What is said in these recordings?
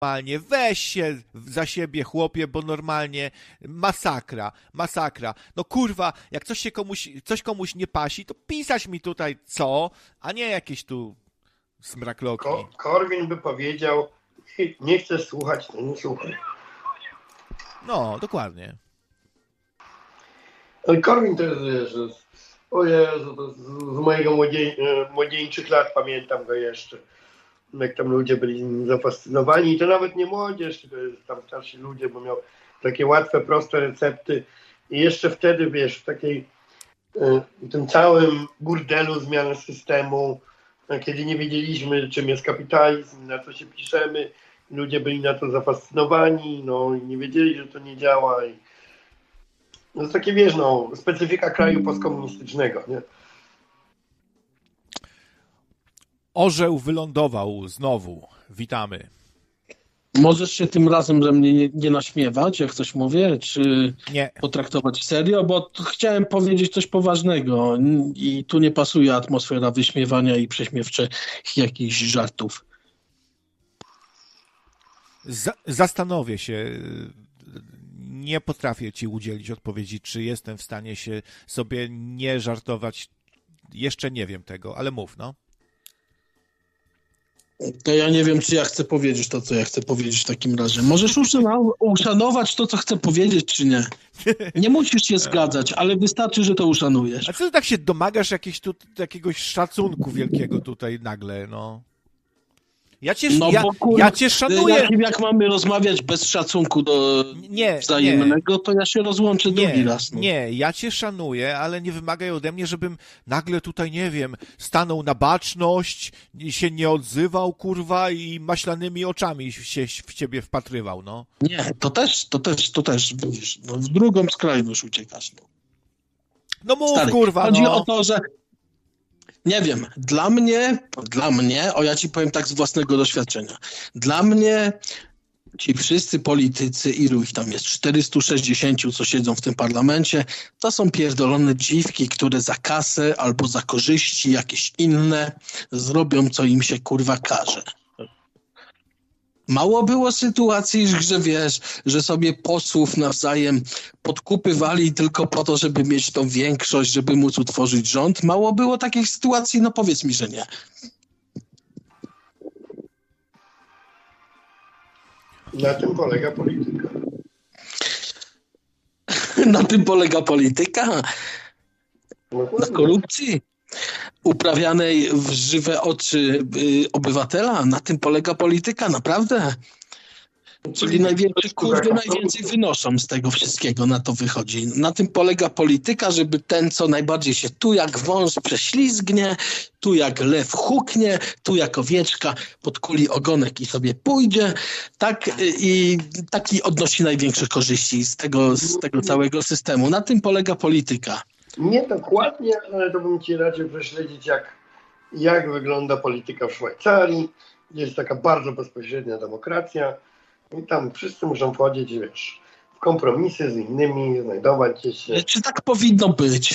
normalnie, weź się za siebie, chłopie, bo normalnie masakra. No kurwa, jak coś komuś nie pasi, to pisać mi tutaj co, a nie jakieś tu smrakloki. Korwin by powiedział, nie chcesz słuchać, to nie słuchaj. No, dokładnie. Ale Korwin to jest, wiesz, o Jezu, to z mojego młodzieńczych lat pamiętam go jeszcze. Jak tam ludzie byli nim zafascynowani. I to nawet nie młodzież, tylko tam starsi ludzie, bo miał takie łatwe, proste recepty. I jeszcze wtedy, wiesz, w tym całym burdelu zmiany systemu, kiedy nie wiedzieliśmy, czym jest kapitalizm, na co się piszemy, ludzie byli na to zafascynowani, no i nie wiedzieli, że to nie działa. No to takie, wiesz, no, specyfika kraju postkomunistycznego, nie? Orzeł wylądował znowu. Witamy. Możesz się tym razem ze mnie nie naśmiewać, jak coś mówię, czy nie potraktować serio, bo chciałem powiedzieć coś poważnego i tu nie pasuje atmosfera wyśmiewania i prześmiewczych jakichś żartów. Zastanowię się. Nie potrafię ci udzielić odpowiedzi, czy jestem w stanie się sobie nie żartować. Jeszcze nie wiem tego, ale mów, no. To ja nie wiem, czy ja chcę powiedzieć to, co ja chcę powiedzieć w takim razie. Możesz uszanować to, co chcę powiedzieć, czy nie? Nie musisz się zgadzać, ale wystarczy, że to uszanujesz. A co ty tak się domagasz jakiegoś szacunku wielkiego tutaj nagle, no? Ja cię szanuję. Jak mamy rozmawiać bez szacunku do wzajemnego, to ja się rozłączę drugi raz. No. Nie, ja cię szanuję, ale nie wymagaj ode mnie, żebym nagle tutaj, nie wiem, stanął na baczność i się nie odzywał, kurwa, i maślanymi oczami się w ciebie wpatrywał, no. Nie, to też, widzisz, no, w drugą skrajność uciekasz. No, no mów, Stary, kurwa, chodzi no. o to, że nie wiem, dla mnie, ja ci powiem tak z własnego doświadczenia, dla mnie ci wszyscy politycy, ilu ich tam jest, 460, co siedzą w tym parlamencie, to są pierdolone dziwki, które za kasę albo za korzyści jakieś inne zrobią, co im się kurwa każe. Mało było sytuacji, że wiesz, że sobie posłów nawzajem podkupywali tylko po to, żeby mieć tą większość, żeby móc utworzyć rząd. Mało było takich sytuacji, no powiedz mi, że nie. Na tym polega polityka. Na tym polega polityka? Na korupcji? Uprawianej w żywe oczy obywatela? Na tym polega polityka, naprawdę? Czyli najwięcej wynoszą z tego wszystkiego, na to wychodzi. Na tym polega polityka, żeby ten, co najbardziej się tu jak wąż prześlizgnie, tu jak lew huknie, tu jak owieczka podkuli ogonek i sobie pójdzie, tak i taki odnosi największe korzyści z tego całego systemu. Na tym polega polityka. Nie dokładnie, ale to bym ci radził prześledzić, jak wygląda polityka w Szwajcarii, gdzie jest taka bardzo bezpośrednia demokracja i tam wszyscy muszą wchodzić, wiesz, w kompromisy z innymi, znajdować się. Ale czy tak powinno być?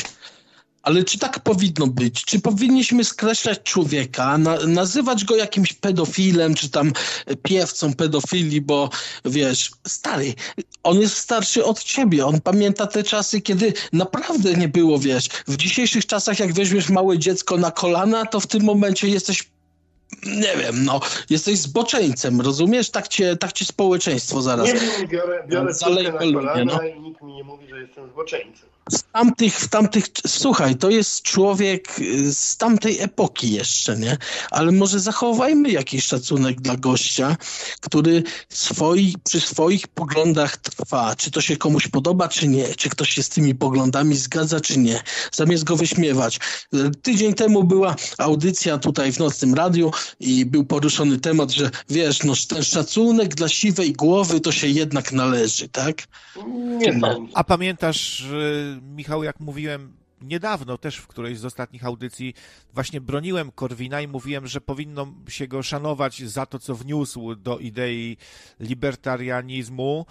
Czy powinniśmy skreślać człowieka, nazywać go jakimś pedofilem, czy tam piewcą pedofilii, bo wiesz, stary, on jest starszy od ciebie, on pamięta te czasy, kiedy naprawdę nie było, wiesz, w dzisiejszych czasach jak weźmiesz małe dziecko na kolana, to w tym momencie jesteś, nie wiem, no, jesteś zboczeńcem, rozumiesz? Tak cię społeczeństwo zaraz. Nie, biorę córkę na kolana i nikt mi nie mówi, że jestem zboczeńcem. W tamtych, słuchaj, to jest człowiek z tamtej epoki jeszcze, nie? Ale może zachowajmy jakiś szacunek dla gościa, który przy swoich poglądach trwa. Czy to się komuś podoba, czy nie? Czy ktoś się z tymi poglądami zgadza, czy nie? Zamiast go wyśmiewać. Tydzień temu była audycja tutaj w Nocnym Radiu i był poruszony temat, że wiesz, no ten szacunek dla siwej głowy to się jednak należy, tak? Nie. A pamiętasz, Michał, jak mówiłem niedawno też w którejś z ostatnich audycji, właśnie broniłem Korwina i mówiłem, że powinno się go szanować za to, co wniósł do idei libertarianizmu,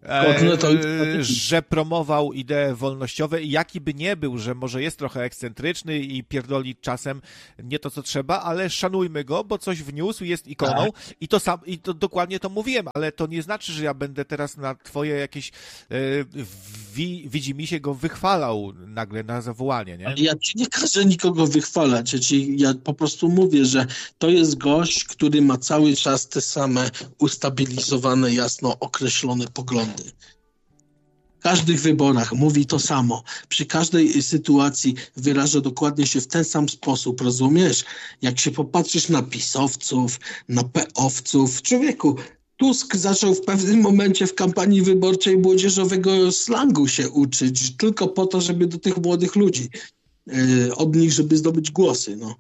że promował idee wolnościowe i jaki by nie był, że może jest trochę ekscentryczny i pierdoli czasem nie to, co trzeba, ale szanujmy go, bo coś wniósł, jest ikoną i to dokładnie to mówiłem, ale to nie znaczy, że ja będę teraz na twoje jakieś widzimisię go wychwalał nagle na zawołanie, nie? Ja ci nie każę nikogo wychwalać, ja po prostu mówię, że to jest gość, który ma cały czas te same ustabilizowane, jasno określone poglądy. W każdych wyborach mówi to samo. Przy każdej sytuacji wyraża dokładnie się w ten sam sposób, rozumiesz? Jak się popatrzysz na pisowców, na peowców, człowieku, Tusk zaczął w pewnym momencie w kampanii wyborczej młodzieżowego slangu się uczyć, tylko po to, żeby do tych młodych ludzi, od nich, żeby zdobyć głosy, no.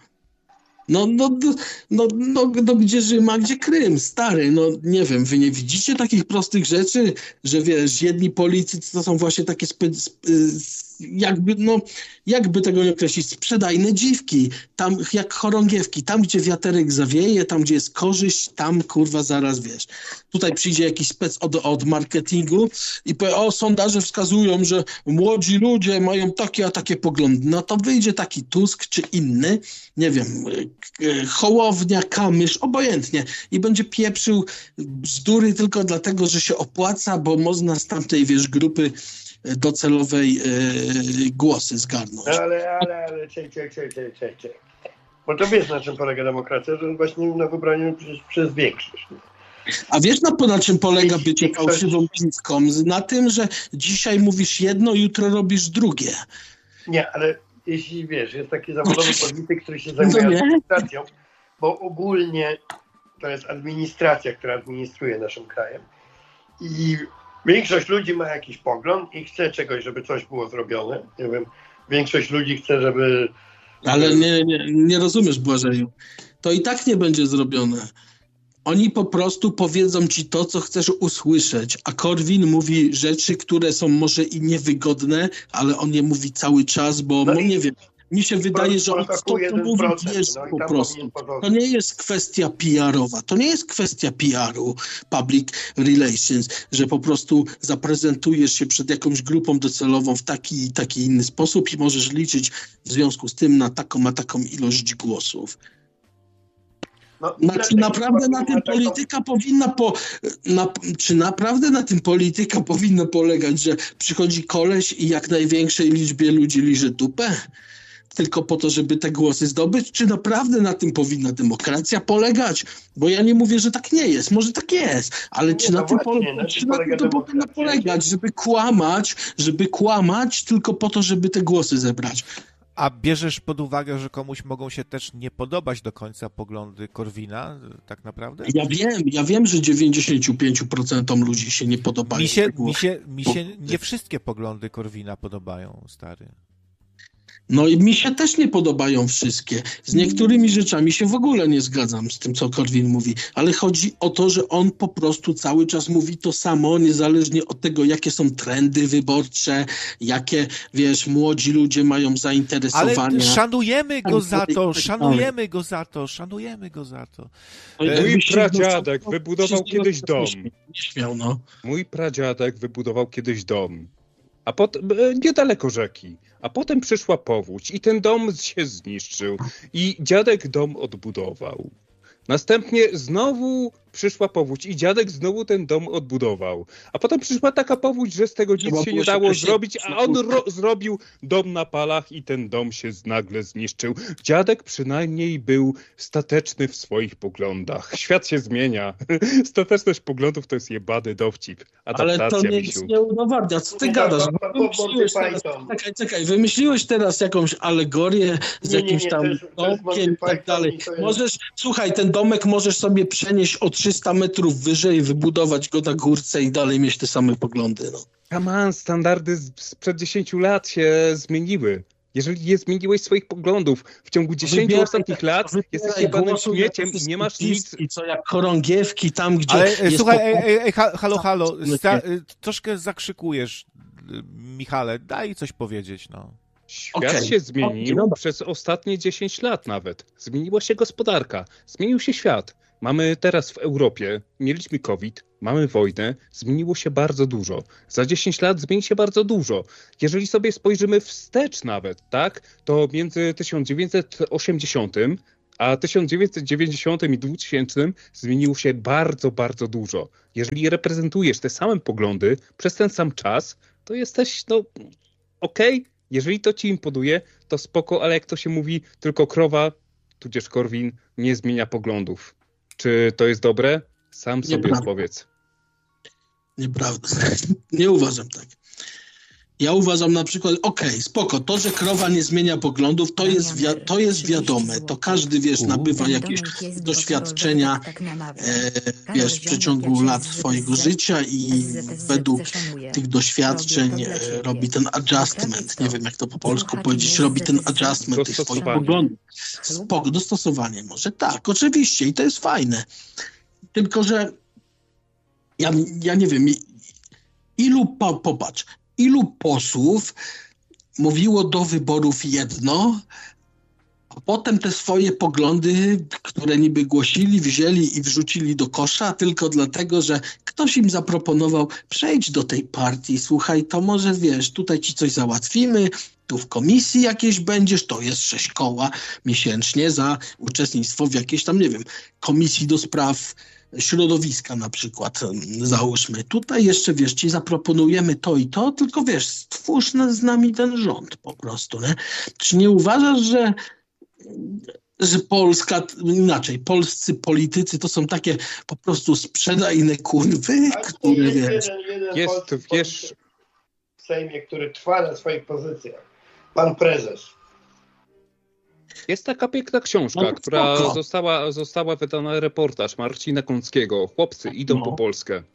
No, gdzie Rzym, a gdzie Krym, stary, no nie wiem, wy nie widzicie takich prostych rzeczy, że wiesz, jedni politycy to są właśnie takie jakby tego nie określić, sprzedajne dziwki, tam jak chorągiewki, tam gdzie wiaterek zawieje, tam gdzie jest korzyść, tam kurwa zaraz wiesz. Tutaj przyjdzie jakiś spec od marketingu i powie, sondaże wskazują, że młodzi ludzie mają takie a takie poglądy. No to wyjdzie taki Tusk czy inny, nie wiem, Hołownia, Kamysz, obojętnie i będzie pieprzył bzdury tylko dlatego, że się opłaca, bo można z tamtej, wiesz, grupy docelowej głosy zgarnąć. Ale, czekaj. Bo to wiesz, na czym polega demokracja, że właśnie na wybraniu przez większość. A wiesz, na czym polega bycie fałszywą piłką? Na tym, że dzisiaj mówisz jedno, jutro robisz drugie. Nie, ale jeśli wiesz, jest taki zawodowy polityk, który się zajmuje administracją, bo ogólnie to jest administracja, która administruje naszym krajem i większość ludzi ma jakiś pogląd i chce czegoś, żeby coś było zrobione. Nie wiem, większość ludzi chce, żeby... Ale nie rozumiesz, Błażeju. To i tak nie będzie zrobione. Oni po prostu powiedzą ci to, co chcesz usłyszeć, a Korwin mówi rzeczy, które są może i niewygodne, ale on je mówi cały czas, bo nie wiem, mi się wydaje, że on to mówi po prostu. To nie jest kwestia PR-owa, to nie jest kwestia PR-u, public relations, że po prostu zaprezentujesz się przed jakąś grupą docelową w taki inny sposób i możesz liczyć w związku z tym na taką ilość głosów. Czy naprawdę na tym polityka powinna polegać, że przychodzi koleś i jak największej liczbie ludzi liże dupę? Tylko po to, żeby te głosy zdobyć? Czy naprawdę na tym powinna demokracja polegać? Bo ja nie mówię, że tak nie jest. Może tak jest, ale czy na tym to powinno polegać? Żeby kłamać tylko po to, żeby te głosy zebrać. A bierzesz pod uwagę, że komuś mogą się też nie podobać do końca poglądy Korwina, tak naprawdę? Ja wiem, że 95% ludzi się nie podobają. Mi się nie wszystkie poglądy Korwina podobają, stary. No i mi się też nie podobają wszystkie. Z niektórymi rzeczami się w ogóle nie zgadzam z tym, co Korwin mówi, ale chodzi o to, że on po prostu cały czas mówi to samo, niezależnie od tego, jakie są trendy wyborcze, jakie, wiesz, młodzi ludzie mają zainteresowania. Ale szanujemy go za to. Mój pradziadek wybudował kiedyś dom. Śmiał, no. Mój pradziadek wybudował kiedyś dom. A potem, niedaleko rzeki. A potem przyszła powódź i ten dom się zniszczył. I dziadek dom odbudował. Następnie znowu przyszła powódź i dziadek znowu ten dom odbudował. A potem przyszła taka powódź, że z tego nic się nie dało zrobić, a on zrobił dom na palach i ten dom się nagle zniszczył. Dziadek przynajmniej był stateczny w swoich poglądach. Świat się zmienia. Stateczność poglądów to jest jebany dowcip. Adaptacja, ale to nie udowadnia. Co ty gadasz? Czekaj, wymyśliłeś teraz jakąś alegorię z jakimś tam domkiem i tak dalej. Słuchaj, ten domek możesz sobie przenieść o 300 metrów wyżej, wybudować go na górce i dalej mieć te same poglądy. No. Come on, standardy sprzed 10 lat się zmieniły. Jeżeli nie zmieniłeś swoich poglądów w ciągu 10 ostatnich lat, jesteś jebanym śmieciem i nie masz nic... I co, jak chorągiewki tam, gdzie... Ale słuchaj, halo, troszkę zakrzykujesz, Michale, daj coś powiedzieć, no. Świat się zmienił przez ostatnie 10 lat nawet. Zmieniła się gospodarka, zmienił się świat. Mamy teraz w Europie, mieliśmy COVID, mamy wojnę, zmieniło się bardzo dużo. Za 10 lat zmieni się bardzo dużo. Jeżeli sobie spojrzymy wstecz nawet, tak, to między 1980 a 1990 i 2000 zmieniło się bardzo, bardzo dużo. Jeżeli reprezentujesz te same poglądy przez ten sam czas, to jesteś, okej. Jeżeli to ci imponuje, to spoko, ale jak to się mówi, tylko krowa, tudzież Korwin, nie zmienia poglądów. Czy to jest dobre? Sam sobie powiedz. Nieprawda. Nie uważam tak. Ja uważam na przykład, spoko, to, że krowa nie zmienia poglądów, to jest wiadome. To każdy, nabywa jakieś doświadczenia, w przeciągu lat swojego życia i według tych doświadczeń robi ten adjustment. Nie wiem, jak to po polsku powiedzieć, robi ten adjustment tych swoich poglądów. Spoko, dostosowanie może. Tak, oczywiście i to jest fajne. Tylko, że ja nie wiem, ilu posłów mówiło do wyborów jedno, a potem te swoje poglądy, które niby głosili, wzięli i wrzucili do kosza tylko dlatego, że ktoś im zaproponował, przejdź do tej partii, słuchaj, to może tutaj ci coś załatwimy, tu w komisji jakieś będziesz, to jest 6 koła miesięcznie za uczestnictwo w jakiejś tam, nie wiem, komisji do spraw środowiska na przykład, załóżmy. Tutaj jeszcze, ci zaproponujemy to i to, tylko stwórz z nami ten rząd po prostu, nie? Czy nie uważasz, że Polska, inaczej, polscy politycy to są takie po prostu sprzedajne kurwy, które, Jest w Sejmie, który trwa na swoich pozycjach. Pan prezes. Jest taka piękna książka, która została wydana, reportaż Marcina Kąckiego. Chłopcy idą po Polskę.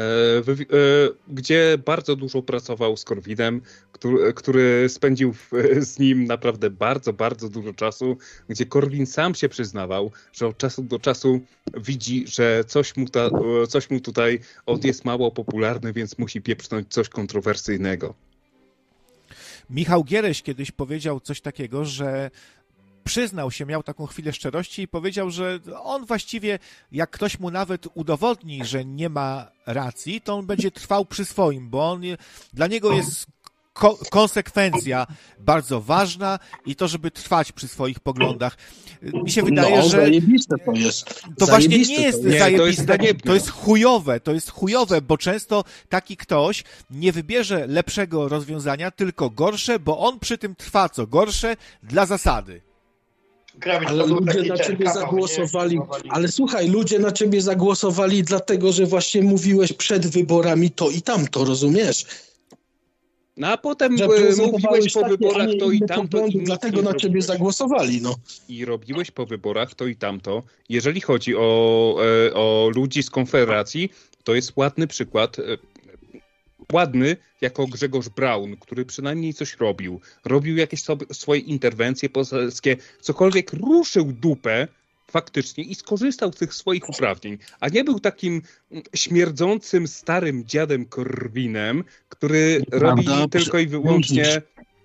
Gdzie bardzo dużo pracował z Korwinem, który spędził z nim naprawdę bardzo, bardzo dużo czasu, gdzie Korwin sam się przyznawał, że od czasu do czasu widzi, że coś mu tutaj jest mało popularny, więc musi pieprznąć coś kontrowersyjnego. Michał Giereś kiedyś powiedział coś takiego, że przyznał się, miał taką chwilę szczerości i powiedział, że on właściwie, jak ktoś mu nawet udowodni, że nie ma racji, to on będzie trwał przy swoim, bo dla niego jest konsekwencja bardzo ważna i to, żeby trwać przy swoich poglądach. Mi się wydaje, że zajebiste to jest. To właśnie nie jest zajebiste, to jest chujowe, bo często taki ktoś nie wybierze lepszego rozwiązania, tylko gorsze, bo on przy tym trwa co gorsze dla zasady. Ale ludzie na ciebie zagłosowali, ale słuchaj, ludzie na ciebie zagłosowali dlatego, że właśnie mówiłeś przed wyborami to i tamto, rozumiesz? No a potem mówiłeś po wyborach to i tamto. Dlatego na ciebie zagłosowali, I robiłeś po wyborach to i tamto. Jeżeli chodzi o ludzi z Konfederacji, to jest ładny przykład. Ładny jako Grzegorz Braun, który przynajmniej coś robił. Robił jakieś swoje interwencje poselskie, cokolwiek ruszył dupę faktycznie i skorzystał z tych swoich uprawnień, a nie był takim śmierdzącym starym dziadem Korwinem, który robi tylko i wyłącznie...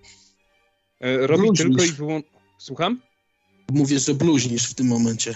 Słucham? Mówię, że bluźnisz w tym momencie.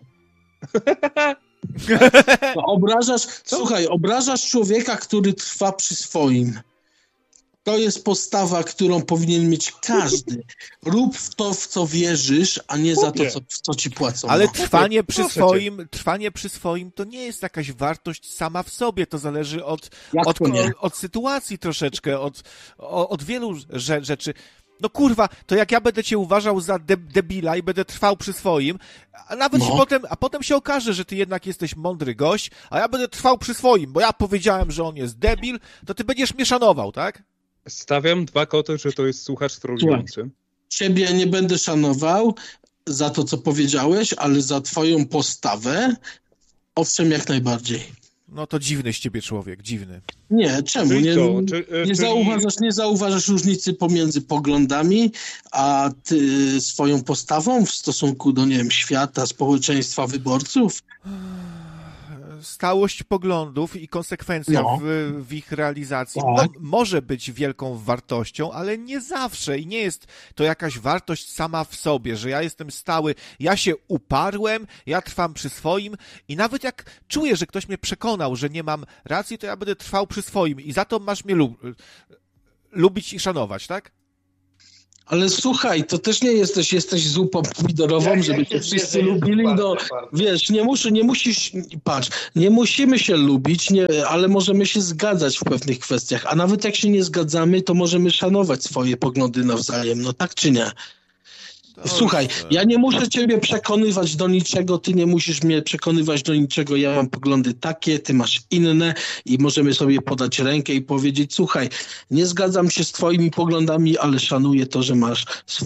Obrażasz człowieka, który trwa przy swoim. To jest postawa, którą powinien mieć każdy. Rób w co wierzysz, a nie za to, w co ci płacą. Ale trwanie przy swoim to nie jest jakaś wartość sama w sobie. To zależy od sytuacji troszeczkę, od wielu rzeczy. No kurwa, to jak ja będę cię uważał za debila i będę trwał przy swoim, a potem się okaże, że ty jednak jesteś mądry gość, a ja będę trwał przy swoim, bo ja powiedziałem, że on jest debil, to ty będziesz mnie szanował, tak? Stawiam 2 koty, że to jest słuchacz trollujący. Ciebie nie będę szanował za to, co powiedziałeś, ale za twoją postawę, owszem, jak najbardziej. No to dziwny z ciebie człowiek, dziwny. Nie, czemu? Nie zauważasz różnicy pomiędzy poglądami, a ty swoją postawą w stosunku do, nie wiem, świata, społeczeństwa, wyborców? stałość poglądów i konsekwencja No. w ich realizacji Tak. może być wielką wartością, ale nie zawsze i nie jest to jakaś wartość sama w sobie, że ja jestem stały, ja się uparłem, ja trwam przy swoim i nawet jak czuję, że ktoś mnie przekonał, że nie mam racji, to ja będę trwał przy swoim i za to masz mnie lubić i szanować, tak? Ale słuchaj, to też nie jesteś zupą pomidorową, żeby cię wszyscy lubili, no wiesz, nie musisz, patrz, nie musimy się lubić, ale możemy się zgadzać w pewnych kwestiach, a nawet jak się nie zgadzamy, to możemy szanować swoje poglądy nawzajem, no tak czy nie? Słuchaj, ja nie muszę ciebie przekonywać do niczego, ty nie musisz mnie przekonywać do niczego, ja mam poglądy takie, ty masz inne i możemy sobie podać rękę i powiedzieć, nie zgadzam się z twoimi poglądami, ale szanuję to, że masz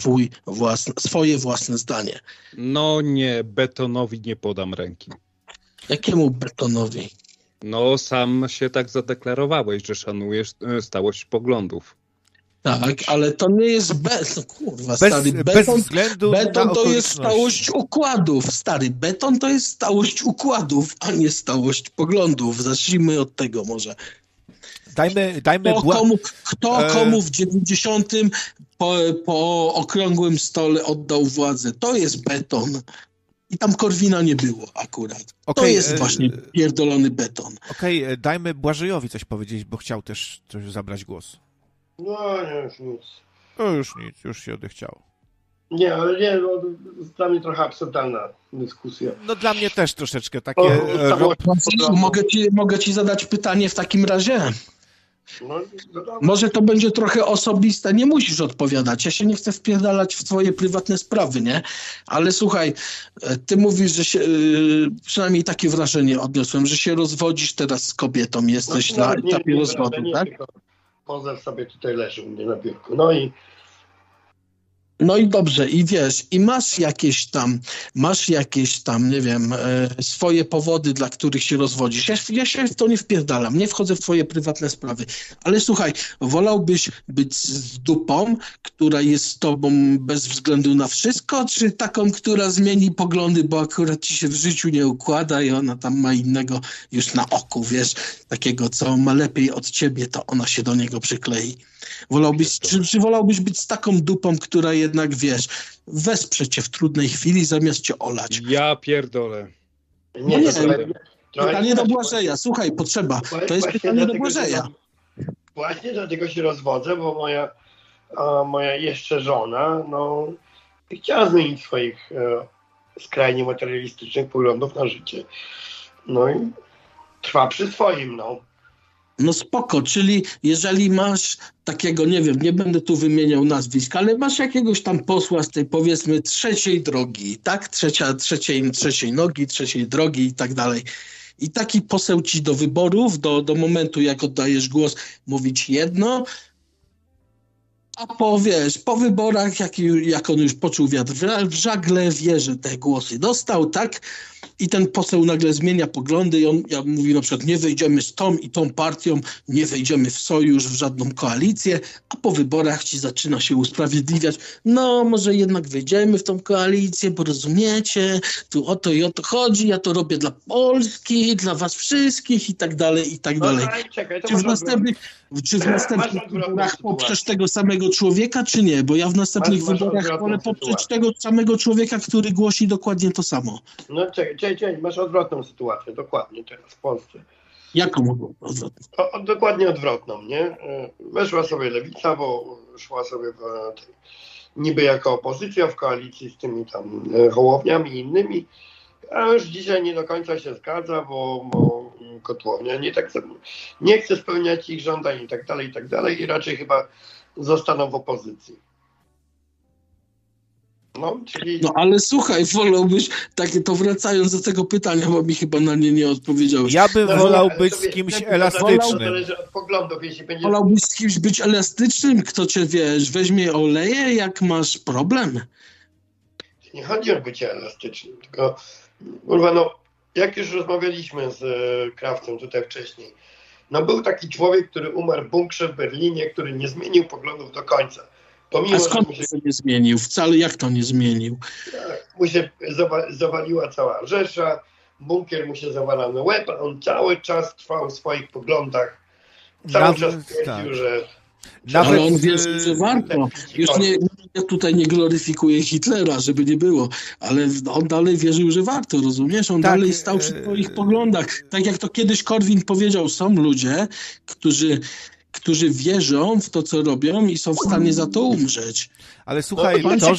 swoje własne zdanie. No nie, Betonowi nie podam ręki. Jakiemu Betonowi? No sam się tak zadeklarowałeś, że szanujesz stałość poglądów. Tak, ale to nie jest stary, bez względu beton na to jest okoliczności. stałość układów, stary, beton to jest stałość układów, a nie stałość poglądów. Zacznijmy od tego może. Dajmy Komu w 90 po okrągłym stole oddał władzę? To jest beton. I tam Korwina nie było akurat. To jest właśnie pierdolony beton. Okej, dajmy Błażejowi coś powiedzieć, bo chciał też coś zabrać głos. No, już nic. No już się odechciało. Nie, ale nie, no, dla mnie trochę absurdalna dyskusja. No dla mnie też troszeczkę takie... Mogę ci zadać pytanie w takim razie? No, Może to będzie trochę osobiste, nie musisz odpowiadać. Ja się nie chcę wpierdalać w twoje prywatne sprawy, nie? Ale słuchaj, ty mówisz, że się, przynajmniej takie wrażenie odniosłem, że się rozwodzisz teraz z kobietą, jesteś na etapie rozwodu, tak? Pozew sobie tutaj leży u mnie na biurku. No i dobrze, i wiesz, i masz jakieś tam, nie wiem, swoje powody, dla których się rozwodzisz. Ja się w to nie wpierdalam, nie wchodzę w twoje prywatne sprawy. Ale słuchaj, wolałbyś być z dupą, która jest z tobą bez względu na wszystko, czy taką, która zmieni poglądy, bo akurat ci się w życiu nie układa i ona tam ma innego już na oku, wiesz, takiego, co ma lepiej od ciebie, to ona się do niego przyklei. Czy wolałbyś być z taką dupą, która jednak, wiesz, wesprze cię w trudnej chwili, zamiast cię olać? Ja pierdolę. Pytanie do Błażeja. Słuchaj, potrzeba. To jest pytanie do Błażeja. Właśnie dlatego się rozwodzę, bo moja jeszcze żona, no, chciała zmienić swoich skrajnie materialistycznych poglądów na życie. No i trwa przy swoim, no. No spoko, czyli jeżeli masz takiego, nie wiem, nie będę tu wymieniał nazwisk, ale masz jakiegoś tam posła z tej, powiedzmy, trzeciej drogi, tak? Trzeciej nogi, trzeciej drogi i tak dalej. I taki poseł ci do wyborów, do momentu, jak oddajesz głos, mówić jedno, a po wyborach, jak on już poczuł wiatr w żagle, wie, że te głosy dostał, tak? I ten poseł nagle zmienia poglądy i on mówi na przykład, nie wejdziemy z tą i tą partią, nie wejdziemy w sojusz, w żadną koalicję, a po wyborach ci zaczyna się usprawiedliwiać, no może jednak wejdziemy w tą koalicję, bo rozumiecie, tu o to i o to chodzi, ja to robię dla Polski, dla was wszystkich i tak dalej, i tak dalej. Czy w następnych wyborach poprzesz tego samego człowieka, czy nie? Bo ja w następnych wyborach wolę poprzeć tego samego człowieka, który głosi dokładnie to samo. No czekaj, masz odwrotną sytuację, dokładnie teraz w Polsce. Jaką odwrotną? Dokładnie odwrotną, nie? Weszła sobie Lewica, bo szła sobie niby jako opozycja w koalicji z tymi tam Hołowniami i innymi, a już dzisiaj nie do końca się zgadza, bo Kotłownia nie chce spełniać ich żądań i tak dalej i raczej chyba zostaną w opozycji. No ale słuchaj, wolałbyś, to wracając do tego pytania, bo mi chyba na nie nie odpowiedziałeś. Ja bym wolał być z kimś elastycznym. Zależy od poglądów, jeśli będzie... Wolałbyś z kimś być elastycznym? Kto cię, wiesz, weźmie oleje, jak masz problem? Nie chodzi o bycie elastycznym, tylko kurwa, no, jak już rozmawialiśmy z Krawcem tutaj wcześniej, no był taki człowiek, który umarł w bunkrze w Berlinie, który nie zmienił poglądów do końca. A skąd to się nie zmienił? Wcale jak to nie zmienił? Mu się zawaliła cała Rzesza, bunkier mu się zawala na łeb, a on cały czas trwał w swoich poglądach. Cały czas twierdził, że... Ale on wierzył, że warto. Już ja tutaj nie gloryfikuję Hitlera, żeby nie było, ale on dalej wierzył, że warto, rozumiesz? On dalej stał przy swoich poglądach. Tak jak to kiedyś Korwin powiedział, są ludzie, którzy wierzą w to, co robią i są w stanie za to umrzeć. Ale słuchaj,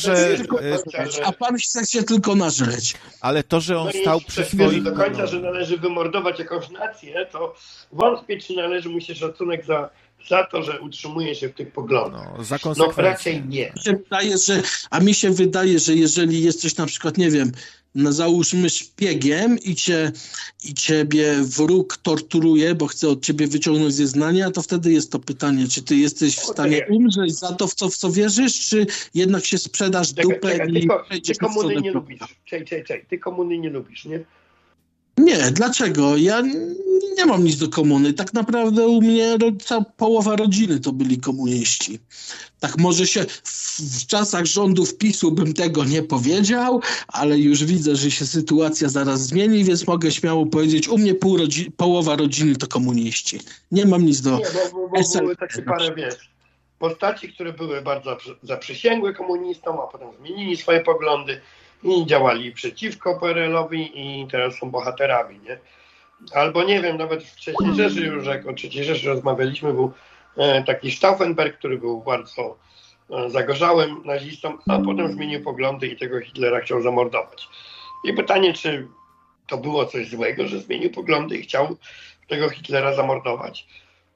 A pan chce się tylko nażreć. Ale to, że on stał przy swoim... do końca, że należy wymordować jakąś nację, to wątpię, czy należy mu się szacunek za to, że utrzymuje się w tych poglądach. Za konsekwencje. Raczej nie. Mi się wydaje, że jeżeli jesteś na przykład, nie wiem, załóżmy szpiegiem i ciebie wróg torturuje, bo chce od ciebie wyciągnąć zeznania, to wtedy jest to pytanie, czy ty jesteś w stanie umrzeć za to, w co wierzysz, czy jednak się sprzedasz dupę i przejdziesz na stronę nie lubisz. Ty komuny nie lubisz, nie? Nie, dlaczego? Ja nie mam nic do komuny. Tak naprawdę u mnie połowa rodziny to byli komuniści. Tak może się w czasach rządów PiS-u bym tego nie powiedział, ale już widzę, że się sytuacja zaraz zmieni, więc mogę śmiało powiedzieć, u mnie połowa rodziny to komuniści. Nie mam nic do... Nie, bo były takie parę, postaci, które były bardzo zaprzysięgłe komunistom, a potem zmienili swoje poglądy i działali przeciwko PRL-owi i teraz są bohaterami, nie? Albo nie wiem, nawet w III Rzeszy już, jak o III Rzeszy rozmawialiśmy, był taki Stauffenberg, który był bardzo zagorzałym nazistą, a potem zmienił poglądy i tego Hitlera chciał zamordować. I pytanie, czy to było coś złego, że zmienił poglądy i chciał tego Hitlera zamordować?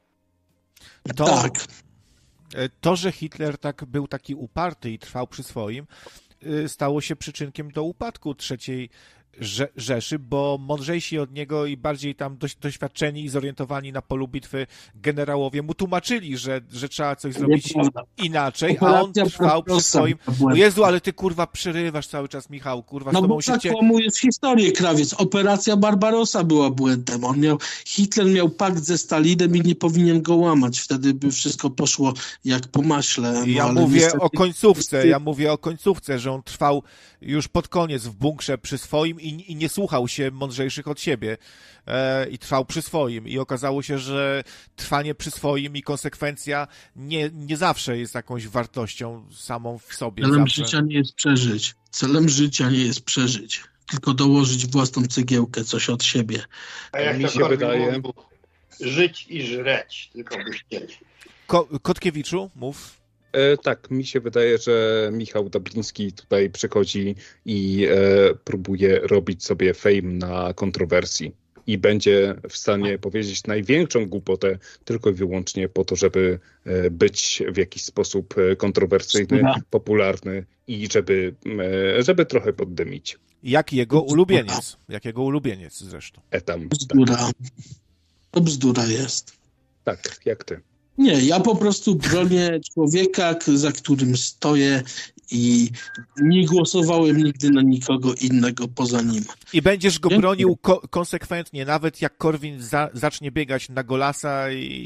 Tak. To, że Hitler był taki uparty i trwał przy swoim, stało się przyczynkiem do upadku III Rzeszy, bo mądrzejsi od niego i bardziej tam doświadczeni i zorientowani na polu bitwy generałowie mu tłumaczyli, że trzeba coś zrobić inaczej, a on trwał przy swoim... O Jezu, ale ty kurwa przerywasz cały czas, Michał, kurwa, z tobą bo tak kłamujesz historię, krawiec. Operacja Barbarossa była błędem. Hitler miał pakt ze Stalinem i nie powinien go łamać. Wtedy by wszystko poszło jak po maśle. Ja mówię o końcówce, że on trwał już pod koniec w bunkrze przy swoim i nie słuchał się mądrzejszych od siebie i trwał przy swoim. I okazało się, że trwanie przy swoim i konsekwencja nie zawsze jest jakąś wartością samą w sobie. Celem życia nie jest przeżyć. Celem życia nie jest przeżyć. Tylko dołożyć własną cegiełkę, coś od siebie. A jak mi to się wydaje... Żyć i żreć, tylko by chcieli. Kotkiewiczu, mów. Tak, mi się wydaje, że Michał Dabliński tutaj przychodzi i próbuje robić sobie fame na kontrowersji i będzie w stanie powiedzieć największą głupotę tylko i wyłącznie po to, żeby być w jakiś sposób kontrowersyjny, popularny i żeby trochę poddymić. Jak jego ulubieniec zresztą. Bzdura. To bzdura jest. Tak, jak ty. Nie, ja po prostu bronię człowieka, za którym stoję i nie głosowałem nigdy na nikogo innego poza nim. I będziesz go bronił konsekwentnie, nawet jak Korwin zacznie biegać na Golasa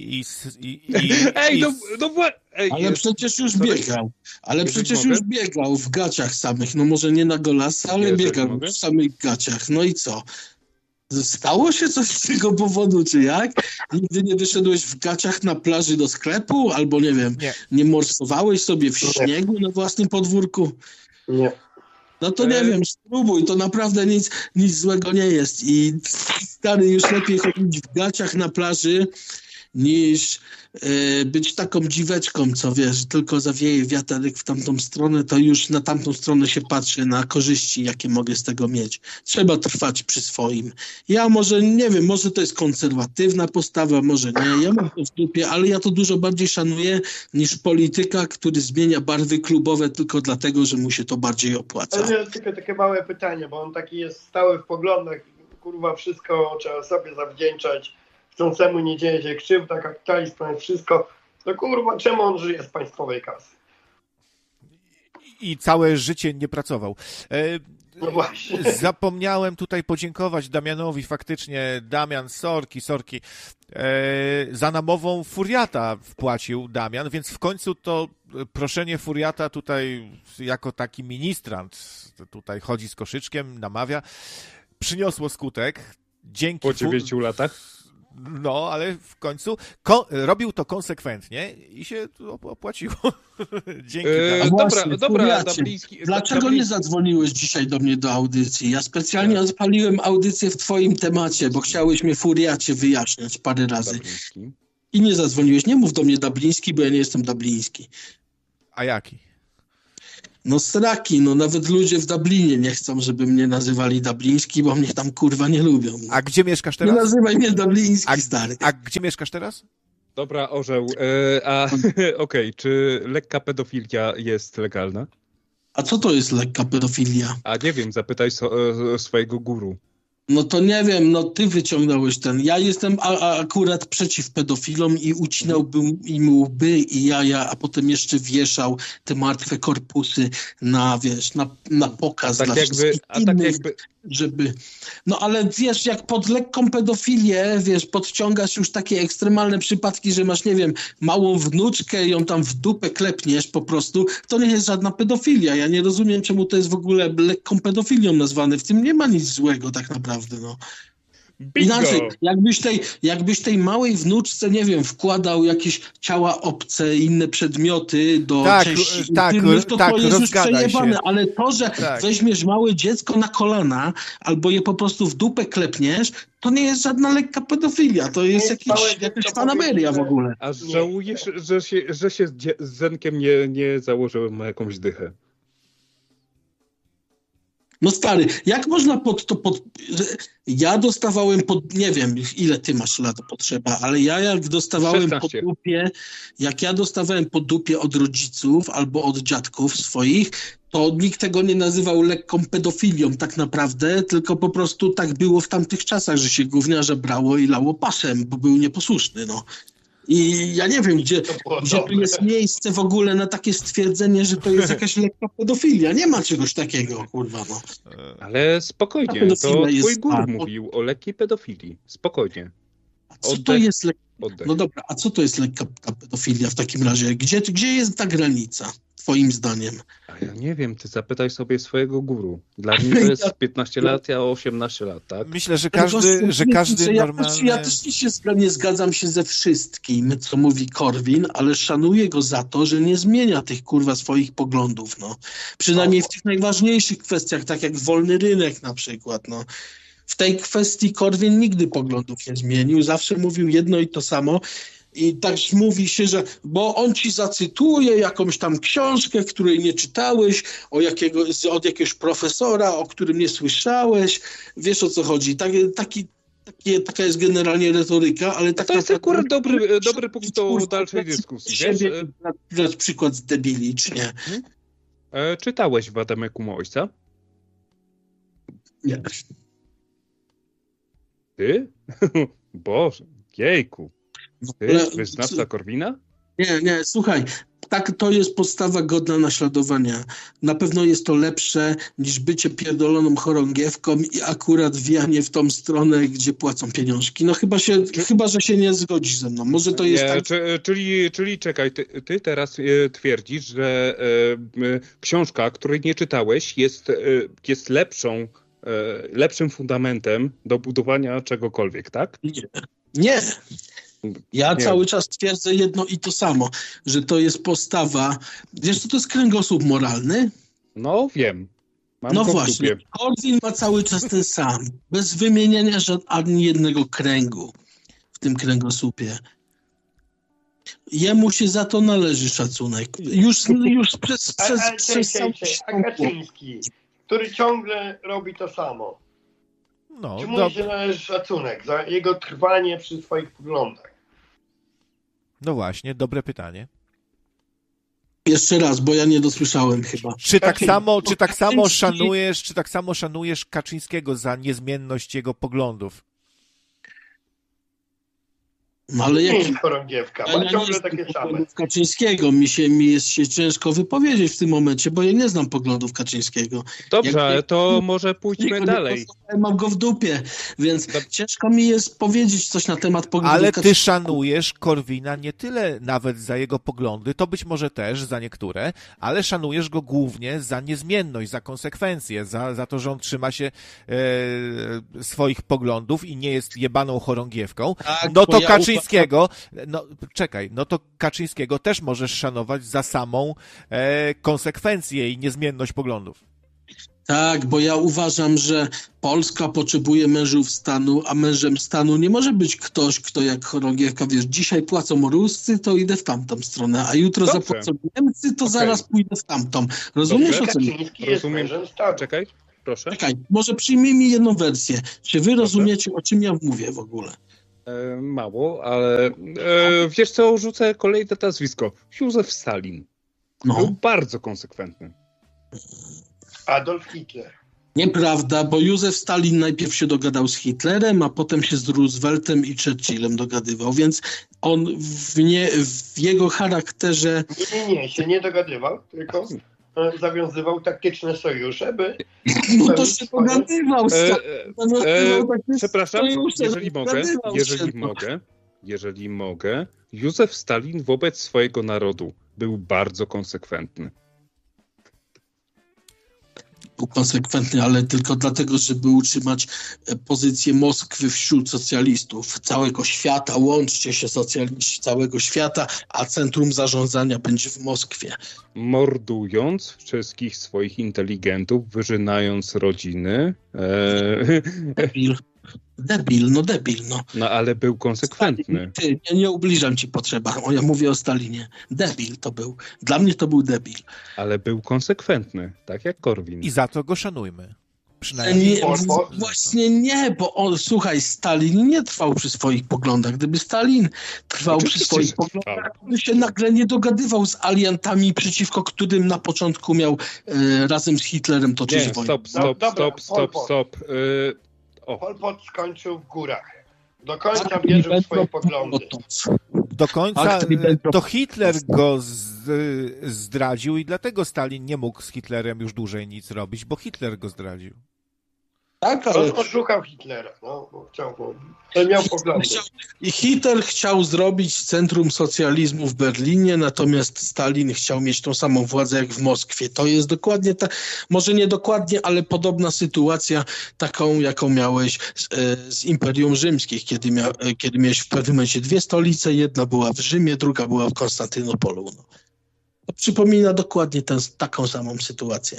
ale przecież już biegał. Ale przecież już biegał w gaciach samych. No może nie na Golasa, ale biegał w samych gaciach. No i co? Stało się coś z tego powodu, czy jak? Nigdy nie wyszedłeś w gaciach na plaży do sklepu? Albo nie wiem, nie morsowałeś sobie w śniegu na własnym podwórku? Nie. No to nie wiem, spróbuj, to naprawdę nic złego nie jest. I stary, już lepiej chodzić w gaciach na plaży, niż być taką dziweczką, co wiesz, tylko zawieje wiaterek w tamtą stronę, to już na tamtą stronę się patrzy na korzyści, jakie mogę z tego mieć. Trzeba trwać przy swoim. Ja może, nie wiem, może to jest konserwatywna postawa, może nie, ja mam to w dupie, ale ja to dużo bardziej szanuję niż polityka, który zmienia barwy klubowe tylko dlatego, że mu się to bardziej opłaca. Ale tylko takie małe pytanie, bo on taki jest stały w poglądach, kurwa, wszystko trzeba sobie zawdzięczać, chcącemu nie dzieje się krzywda, kapitalizm to jest wszystko, to kurwa, czemu on żyje z państwowej kasy? I całe życie nie pracował. No właśnie. Zapomniałem tutaj podziękować Damianowi, faktycznie Damian, sorki, za namową Furiata wpłacił Damian, więc w końcu to proszenie Furiata tutaj jako taki ministrant tutaj chodzi z koszyczkiem, namawia. przyniosło skutek. Dzięki Po 9 latach? No, ale w końcu robił to konsekwentnie i się opłaciło. Dzięki. Dobra, Dabliński. Dlaczego nie zadzwoniłeś dzisiaj do mnie do audycji? Ja specjalnie odpaliłem audycję w twoim temacie, bo chciałeś mnie furiacie wyjaśniać parę razy. Dabliński. I nie zadzwoniłeś. Nie mów do mnie Dabliński, bo ja nie jestem Dabliński. A jaki? No sraki, no nawet ludzie w Dublinie nie chcą, żeby mnie nazywali Dabliński, bo mnie tam kurwa nie lubią. A gdzie mieszkasz teraz? Nie nazywaj mnie Dabliński, stary. A gdzie mieszkasz teraz? Dobra, orzeł. Okej, czy lekka pedofilia jest legalna? A co to jest lekka pedofilia? A nie wiem, zapytaj swojego guru. No to nie wiem, no ty wyciągnąłeś ten. Ja jestem akurat przeciw pedofilom i ucinałbym im łby i jaja, a potem jeszcze wieszał te martwe korpusy na, wiesz, na pokaz dla wszystkich innych, żeby... No ale wiesz, jak pod lekką pedofilię, wiesz, podciągasz już takie ekstremalne przypadki, że masz, nie wiem, małą wnuczkę i ją tam w dupę klepniesz po prostu, to nie jest żadna pedofilia. Ja nie rozumiem, czemu to jest w ogóle lekką pedofilią nazwane. W tym nie ma nic złego tak naprawdę, no. Bingo! Inaczej, jakbyś tej małej wnuczce, nie wiem, wkładał jakieś ciała obce, inne przedmioty do części intymnych, to jest już przejebane, ale to, że weźmiesz małe dziecko na kolana albo je po prostu w dupę klepniesz, to nie jest żadna lekka pedofilia, to jest jakaś fanaberia w ogóle. A żałujesz, że się z Zenkiem nie założyłem na jakąś dychę? No stary, jak można ja dostawałem nie wiem, ile ty masz lat potrzeba, ale jak dostawałem 16. Ja dostawałem po dupie od rodziców albo od dziadków swoich, to nikt tego nie nazywał lekką pedofilią tak naprawdę, tylko po prostu tak było w tamtych czasach, że się gówniarza brało i lało paszem, bo był nieposłuszny, no. I ja nie wiem, gdzie tu jest miejsce w ogóle na takie stwierdzenie, że to jest jakaś lekka pedofilia. Nie ma czegoś takiego, kurwa, no. Ale spokojnie, to twój guru mówił o lekkiej pedofilii. Spokojnie. A co to jest No dobra, a co to jest lekka pedofilia w takim razie? Gdzie jest ta granica, twoim zdaniem? A ja nie wiem, ty zapytaj sobie swojego guru. Dla mnie to jest 15 lat, a 18 lat, tak? Myślę, że każdy normalny... Ja też nie zgadzam się ze wszystkim, co mówi Korwin, ale szanuję go za to, że nie zmienia tych kurwa swoich poglądów, no. Przynajmniej w tych najważniejszych kwestiach, tak jak wolny rynek na przykład, no. W tej kwestii Korwin nigdy poglądów nie zmienił, zawsze mówił jedno i to samo. I tak mówi się, że bo on ci zacytuje jakąś tam książkę, której nie czytałeś, od jakiegoś profesora, o którym nie słyszałeś. Wiesz, o co chodzi. Taka jest generalnie retoryka, ale tak to jest akurat dobry punkt do dalszej dyskusji. Wiesz, przykład z debili, czy nie? Czytałeś w Adameku Mojsa? Nie. Ty? Boże, jejku. Ty, wyznawca Korwina? Nie, słuchaj, tak, to jest postawa godna naśladowania. Na pewno jest to lepsze niż bycie pierdoloną chorągiewką i akurat wijanie w tą stronę, gdzie płacą pieniążki. No chyba, że się nie zgodzisz ze mną. Może to jest tak... Czyli czekaj, ty teraz twierdzisz, że książka, której nie czytałeś, jest lepszym fundamentem do budowania czegokolwiek, tak? Nie. Ja cały czas twierdzę jedno i to samo, że to jest postawa... Wiesz, co to jest kręgosłup moralny? No, wiem. No właśnie, Korwin ma cały czas ten sam, bez wymieniania ani jednego kręgu w tym kręgosłupie. Jemu się za to należy szacunek. Już przez A Kaczyński, który ciągle robi to samo. No, czy mu się należy szacunek za jego trwanie przy swoich poglądach? No właśnie, dobre pytanie. Jeszcze raz, bo ja nie dosłyszałem chyba. Czy tak samo szanujesz Kaczyńskiego za niezmienność jego poglądów? No ale Nie jaki... jest chorągiewka, Ja ma nie ciągle znam takie same. poglądów Kaczyńskiego. Mi jest się ciężko wypowiedzieć w tym momencie, bo ja nie znam poglądów Kaczyńskiego. Dobrze, Jak- ale to może pójdźmy nie dalej. posłuchałem, mam go w dupie, więc ciężko mi jest powiedzieć coś na temat poglądów Ale ty Kaczyńskiego. szanujesz Korwina nie tyle nawet za jego poglądy, to być może też za niektóre, ale szanujesz go głównie za niezmienność, za konsekwencje, za to, że on trzyma się swoich poglądów i nie jest jebaną chorągiewką. Tak, No bo to ja Kaczyńskiego, no czekaj, no to Kaczyńskiego też możesz szanować za samą konsekwencję i niezmienność poglądów. Tak, bo ja uważam, że Polska potrzebuje mężów stanu, a mężem stanu nie może być ktoś, kto jak chorągiewka, wiesz, dzisiaj płacą Ruscy, to idę w tamtą stronę, a jutro Dobrze. zapłacą Niemcy, to Okej. zaraz pójdę w tamtą. Rozumiesz, Dobrze. o co mi? Kaczyński jest Rozumiem. mężem stanu. Czekaj, proszę. Czekaj, może przyjmijmy jedną wersję. Czy wy rozumiecie, o czym ja mówię w ogóle? Mało, ale wiesz co, rzucę kolejne nazwisko. Józef Stalin. Był No, bardzo konsekwentny. Adolf Hitler. nieprawda, bo Józef Stalin najpierw się dogadał z Hitlerem, a potem się z Rooseveltem i Churchillem dogadywał, więc on w jego charakterze... Nie, się nie dogadywał, tylko zawiązywał taktyczne sojusze, by... No to się dogadywał. Przepraszam, jeżeli mogę, Józef Stalin wobec swojego narodu był bardzo konsekwentny. Był konsekwentny, ale tylko dlatego, żeby utrzymać pozycję Moskwy wśród socjalistów. Całego świata, łączcie się socjaliści całego świata, a centrum zarządzania będzie w Moskwie. Mordując wszystkich swoich inteligentów, wyrzynając rodziny. Debil. No ale był konsekwentny. Ty, nie ubliżam ci potrzeba. Ja mówię o Stalinie. Debil to był. Dla mnie to był debil. Ale był konsekwentny, tak jak Korwin. I za to go szanujmy. Przynajmniej. Nie, właśnie nie, bo on, słuchaj, Stalin nie trwał przy swoich poglądach. Gdyby Stalin trwał Oczywiście, przy swoich że poglądach, trwał. on by się nagle nie dogadywał z aliantami, przeciwko którym na początku miał razem z Hitlerem toczyć Nie, wojnę. stop. Pol Pot skończył w górach. Do końca wierzył w swoje poglądy. Do końca Akt Ribbentrop- to Hitler go zdradził i dlatego Stalin nie mógł z Hitlerem już dłużej nic robić, bo Hitler go zdradził. Tak, ale... On szukał Hitlera, no, bo chciał, bo miał poglądy. I Hitler chciał zrobić centrum socjalizmu w Berlinie, natomiast Stalin chciał mieć tą samą władzę jak w Moskwie. To jest dokładnie może nie dokładnie, ale podobna sytuacja, taką jaką miałeś z Imperium Rzymskich, kiedy miałeś w pewnym momencie dwie stolice, jedna była w Rzymie, druga była w Konstantynopolu. No. To przypomina dokładnie taką samą sytuację.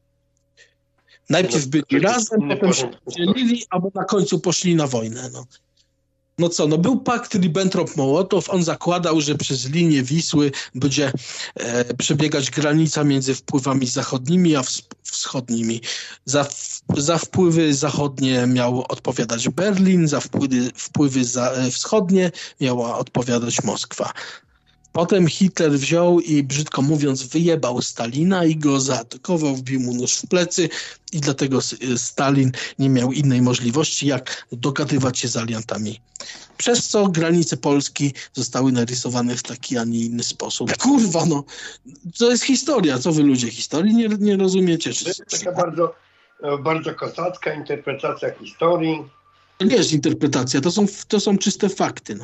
Najpierw byli razem, potem się dzielili, albo na końcu poszli na wojnę. No co, był pakt Ribbentrop-Mołotow, on zakładał, że przez linię Wisły będzie przebiegać granica między wpływami zachodnimi a wschodnimi. Za wpływy zachodnie miał odpowiadać Berlin, za wpływy wschodnie miała odpowiadać Moskwa. Potem Hitler wziął i, brzydko mówiąc, wyjebał Stalina i go zaatakował, wbił mu nóż w plecy i dlatego Stalin nie miał innej możliwości, jak dogadywać się z aliantami. Przez co granice Polski zostały narysowane w taki, a nie inny sposób. Kurwa, to jest historia. Co wy ludzie historii nie rozumiecie? To jest taka bardzo, bardzo kosacka interpretacja historii. To nie jest interpretacja, to są czyste fakty,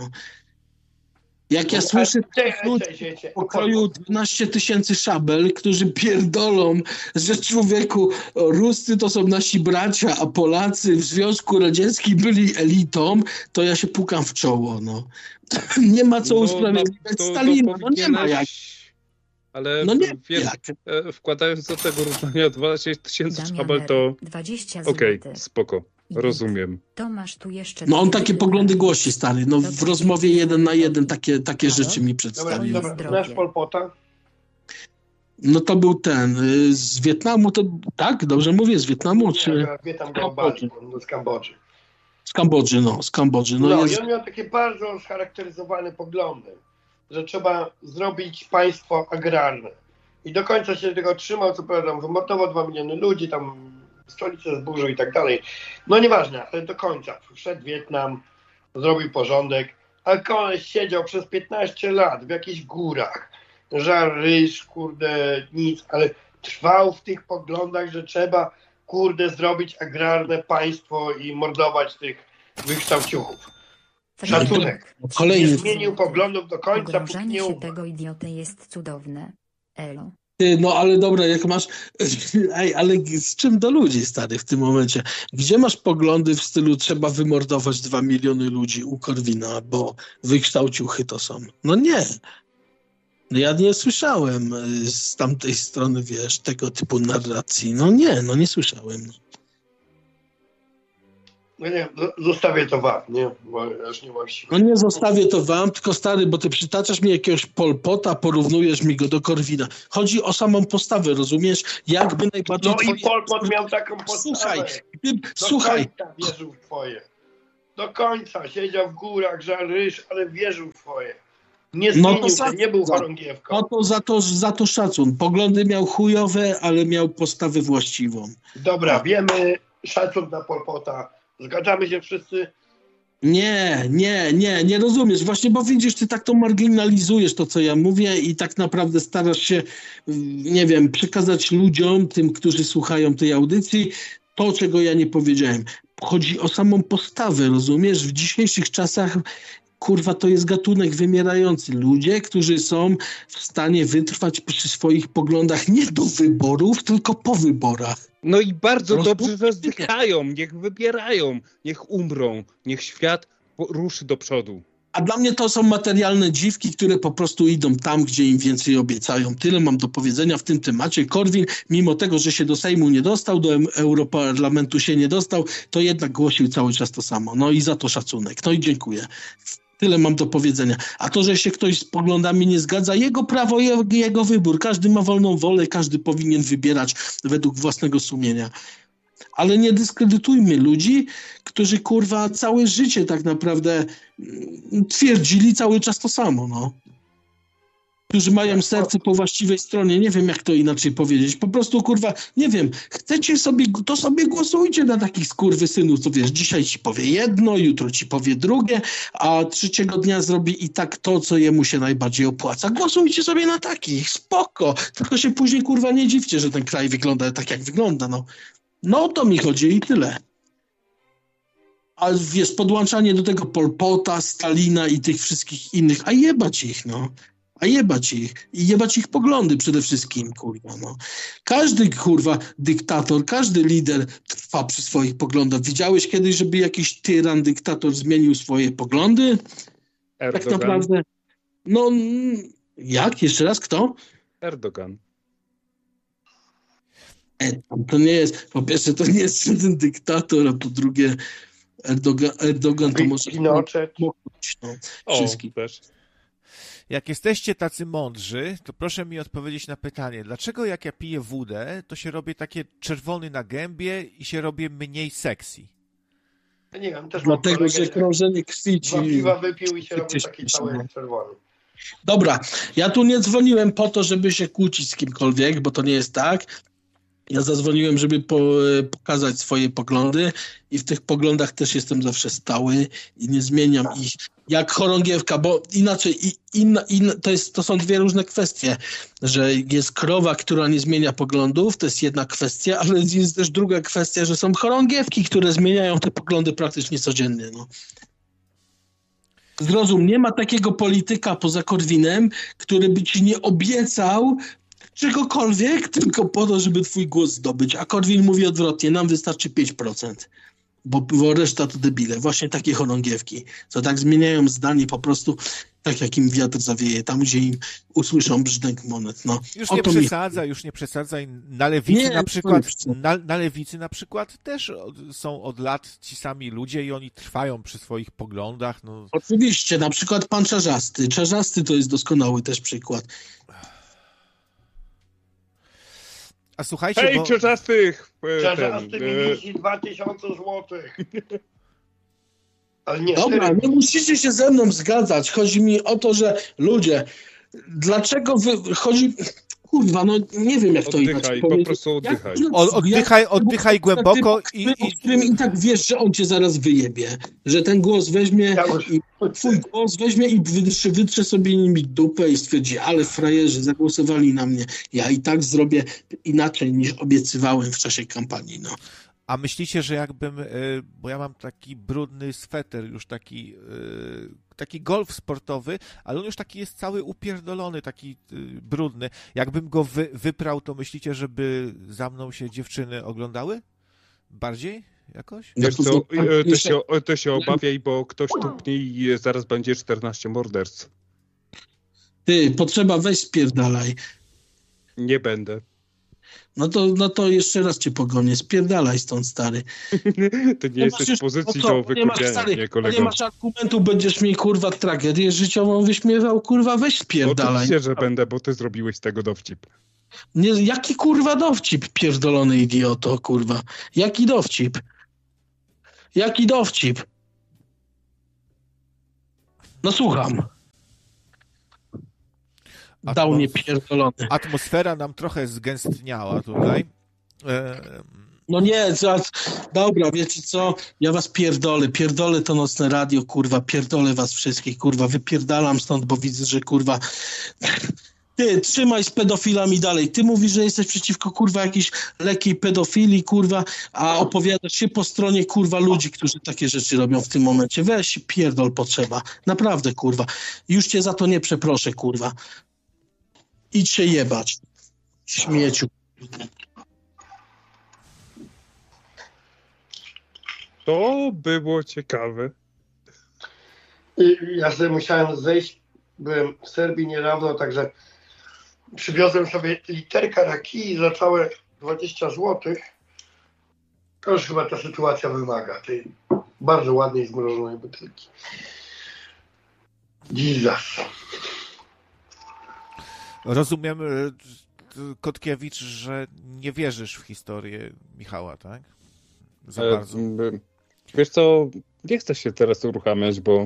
Jak ja słyszę pokroju 12 000 szabel, którzy pierdolą, że człowieku, Ruscy to są nasi bracia, a Polacy w Związku Radzieckim byli elitą, to ja się pukam w czoło, Nie ma co usprawiedliwiać Stalina, nie ma jak. Ale wiesz, wkładając do tego równania 12 000 szabel, to 20 okej, spoko. Rozumiem. Tomasz tu jeszcze... on takie poglądy głosi, stary. W rozmowie 1 na 1 takie rzeczy mi przedstawił. Dobra, znasz Pol Pota? To był ten z Wietnamu, to tak? Dobrze mówię, z Wietnamu? Czy... Wietnam go obalił, z Kambodży. Z Kambodży. I on miał takie bardzo scharakteryzowane poglądy, że trzeba zrobić państwo agrarne. I do końca się tego trzymał, co prawda, wymordował 2 miliony ludzi, tam stolicę zburzył i tak dalej. Nieważne, ale do końca. Wszedł Wietnam, zrobił porządek A koleś siedział przez 15 lat w jakichś górach. Żar, ryż, kurde, nic, ale trwał w tych poglądach, że trzeba, kurde, zrobić agrarne państwo i mordować tych wykształciuchów. Szacunek. Nie zmienił poglądów do końca, póki Pogrążanie nie się umarł. tego idioty jest cudowne. Elo. No ale dobra, jak masz... Ej, ale z czym do ludzi, stary, w tym momencie? Gdzie masz poglądy w stylu trzeba wymordować 2 miliony ludzi u Korwina, bo wykształciuchy to są? No nie. No ja nie słyszałem z tamtej strony, wiesz, tego typu narracji. No nie słyszałem. No nie, zostawię to wam, nie? Bo ja już nie mam siły. No nie zostawię to wam, tylko stary, bo ty przytaczasz mi jakiegoś Pol Pota, porównujesz mi go do Korwina. Chodzi o samą postawę, rozumiesz? Jakby najbardziej... No i Pol Pot miał taką postawę. Słuchaj. Do końca wierzył w twoje. Do końca siedział w górach, żar ryż, ale wierzył w twoje. Nie zmienił się, nie był chorągiewką. No to za to szacun. Poglądy miał chujowe, ale miał postawę właściwą. Dobra, wiemy, szacun dla Pol Pota. Zgadzamy się wszyscy? Nie rozumiesz. Właśnie, bo widzisz, ty tak to marginalizujesz to, co ja mówię i tak naprawdę starasz się, nie wiem, przekazać ludziom, tym, którzy słuchają tej audycji, to, czego ja nie powiedziałem. Chodzi o samą postawę, rozumiesz? W dzisiejszych czasach, kurwa, to jest gatunek wymierający. Ludzie, którzy są w stanie wytrwać przy swoich poglądach nie do wyborów, tylko po wyborach. No i bardzo dobrze, że zdychają, niech wybierają, niech umrą, niech świat ruszy do przodu. A dla mnie to są materialne dziwki, które po prostu idą tam, gdzie im więcej obiecają. Tyle mam do powiedzenia w tym temacie. Korwin, mimo tego, że się do Sejmu nie dostał, do Europarlamentu się nie dostał, to jednak głosił cały czas to samo. No i za to szacunek. No i dziękuję. Tyle mam do powiedzenia. A to, że się ktoś z poglądami nie zgadza, jego prawo, jego wybór. Każdy ma wolną wolę, każdy powinien wybierać według własnego sumienia. Ale nie dyskredytujmy ludzi, którzy, kurwa, całe życie tak naprawdę twierdzili cały czas to samo, no. Którzy mają serce po właściwej stronie, nie wiem jak to inaczej powiedzieć, po prostu, kurwa, nie wiem, chcecie sobie, to sobie głosujcie na takich skurwysynów, co wiesz, dzisiaj ci powie jedno, jutro ci powie drugie, a trzeciego dnia zrobi i tak to, co jemu się najbardziej opłaca. Głosujcie sobie na takich, spoko, tylko się później, kurwa, nie dziwcie, że ten kraj wygląda tak, jak wygląda, no. No o to mi chodzi i tyle. A wiesz, podłączanie do tego Pol Pota, Stalina i tych wszystkich innych, a jebać ich, no. A jebać ich. I jebać ich poglądy przede wszystkim, kurwa, no. Każdy, kurwa, dyktator, każdy lider trwa przy swoich poglądach. Widziałeś kiedyś, żeby jakiś tyran, dyktator zmienił swoje poglądy? Erdogan. Tak naprawdę. No, jak? Jeszcze raz, kto? Erdogan. To nie jest, po pierwsze, to nie jest żaden dyktator, a po drugie, Erdogan to może... Pinochet. No, wszystkich. Też. Jak jesteście tacy mądrzy, to proszę mi odpowiedzieć na pytanie, dlaczego jak ja piję wódę, to się robię takie czerwony na gębie i się robię mniej sexy? Ja nie wiem, też Dlatego, że krążenie krwi ci... Dwa piwa wypił i się robił taki cały czerwony. Dobra, ja tu nie dzwoniłem po to, żeby się kłócić z kimkolwiek, bo to nie jest tak. Ja zadzwoniłem, żeby pokazać swoje poglądy i w tych poglądach też jestem zawsze stały i nie zmieniam ich jak chorągiewka, bo inaczej to są dwie różne kwestie, że jest krowa, która nie zmienia poglądów, to jest jedna kwestia, ale jest też druga kwestia, że są chorągiewki, które zmieniają te poglądy praktycznie codziennie. No. Zrozum, nie ma takiego polityka poza Korwinem, który by ci nie obiecał czegokolwiek, tylko po to, żeby twój głos zdobyć. A Korwin mówi odwrotnie, nam wystarczy 5%, bo reszta to debile. Właśnie takie chorągiewki, co tak zmieniają zdanie po prostu tak, jak im wiatr zawieje, tam gdzie im usłyszą brzdęk monet. No, Już nie przesadzaj. Na lewicy na przykład, na lewicy na przykład też są od lat ci sami ludzie i oni trwają przy swoich poglądach. No. Oczywiście, na przykład pan Czarzasty. Czarzasty to jest doskonały też przykład. A słuchajcie, hej, bo... Czarzastych! Czarzasty mi wisi 2000 złotych. Ale nie, dobra, nie musicie się ze mną zgadzać. Chodzi mi o to, że ludzie, dlaczego kurwa, no nie wiem jak to inaczej Oddychaj, po powiedzieć. prostu oddychaj. Oddychaj głęboko o którym i tak wiesz, że on cię zaraz wyjebie. Że ten głos weźmie i twój głos weźmie i wytrze sobie nimi dupę i stwierdzi, ale frajerzy zagłosowali na mnie. Ja i tak zrobię inaczej niż obiecywałem w czasie kampanii, no. A myślicie, że jakbym, bo ja mam taki brudny sweter, już taki golf sportowy, ale on już taki jest cały upierdolony, taki brudny. Jakbym go wyprał, to myślicie, żeby za mną się dziewczyny oglądały? Bardziej jakoś? Wiesz co, to się obawiaj, bo ktoś tupnie i zaraz będzie 14 morderstw. Ty, potrzeba weź spierdalaj. Nie będę. No to jeszcze raz cię pogonię. Spierdalaj stąd, stary. Ty nie jesteś w pozycji do wykupienia mnie, kolego. Nie masz argumentu, będziesz mi, kurwa, tragedię życiową wyśmiewał, kurwa, weź spierdalaj. Oczywiście, że będę, bo ty zrobiłeś z tego dowcip. Nie, jaki, kurwa, dowcip, pierdolony idioto, kurwa. Jaki dowcip? Jaki dowcip? No słucham. Dał mnie pierdolony. Atmosfera nam trochę zgęstniała tutaj. No nie, dobra, wiecie co? Ja was pierdolę to nocne radio, kurwa, pierdolę was wszystkich, kurwa, wypierdalam stąd, bo widzę, że kurwa... Ty, trzymaj z pedofilami dalej. Ty mówisz, że jesteś przeciwko, kurwa, jakiejś lekkiej pedofilii, kurwa, a opowiadasz się po stronie, kurwa, ludzi, którzy takie rzeczy robią w tym momencie. Weź, pierdol potrzeba. Naprawdę, kurwa. Już cię za to nie przeproszę, kurwa. Idź się jebać. Śmieciu. To było ciekawe. Ja sobie musiałem zejść. Byłem w Serbii niedawno, także przywiozłem sobie literkę raki za całe 20 zł. To już chyba ta sytuacja wymaga tej bardzo ładnej, zmrożonej butelki. Jesus. Rozumiem, Kotkiewicz, że nie wierzysz w historię Michała, tak? Za bardzo. Wiesz co, nie chcę się teraz uruchamiać, bo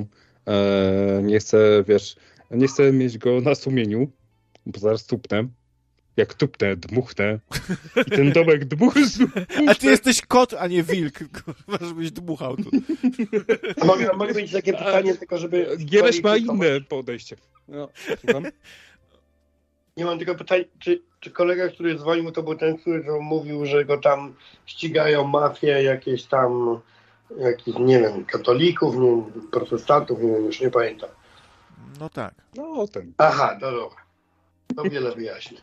nie chcę mieć go na sumieniu, bo zaraz tupnę. Jak tupnę, dmuchnę i ten domek dmuchnę. A ty jesteś kot, a nie wilk, kurwa, żebyś dmuchał tu. A mogę mieć takie pytanie, tylko żeby... Giereś ma inne podejście. No, słucham? Nie mam tylko pytań, czy kolega, który dzwonił, to był ten, który mówił, że go tam ścigają mafie, jakieś tam, nie wiem, katolików, nie wiem, protestantów, nie wiem, już nie pamiętam. No tak. No, ten. Aha, to dobra. To wiele wyjaśnia.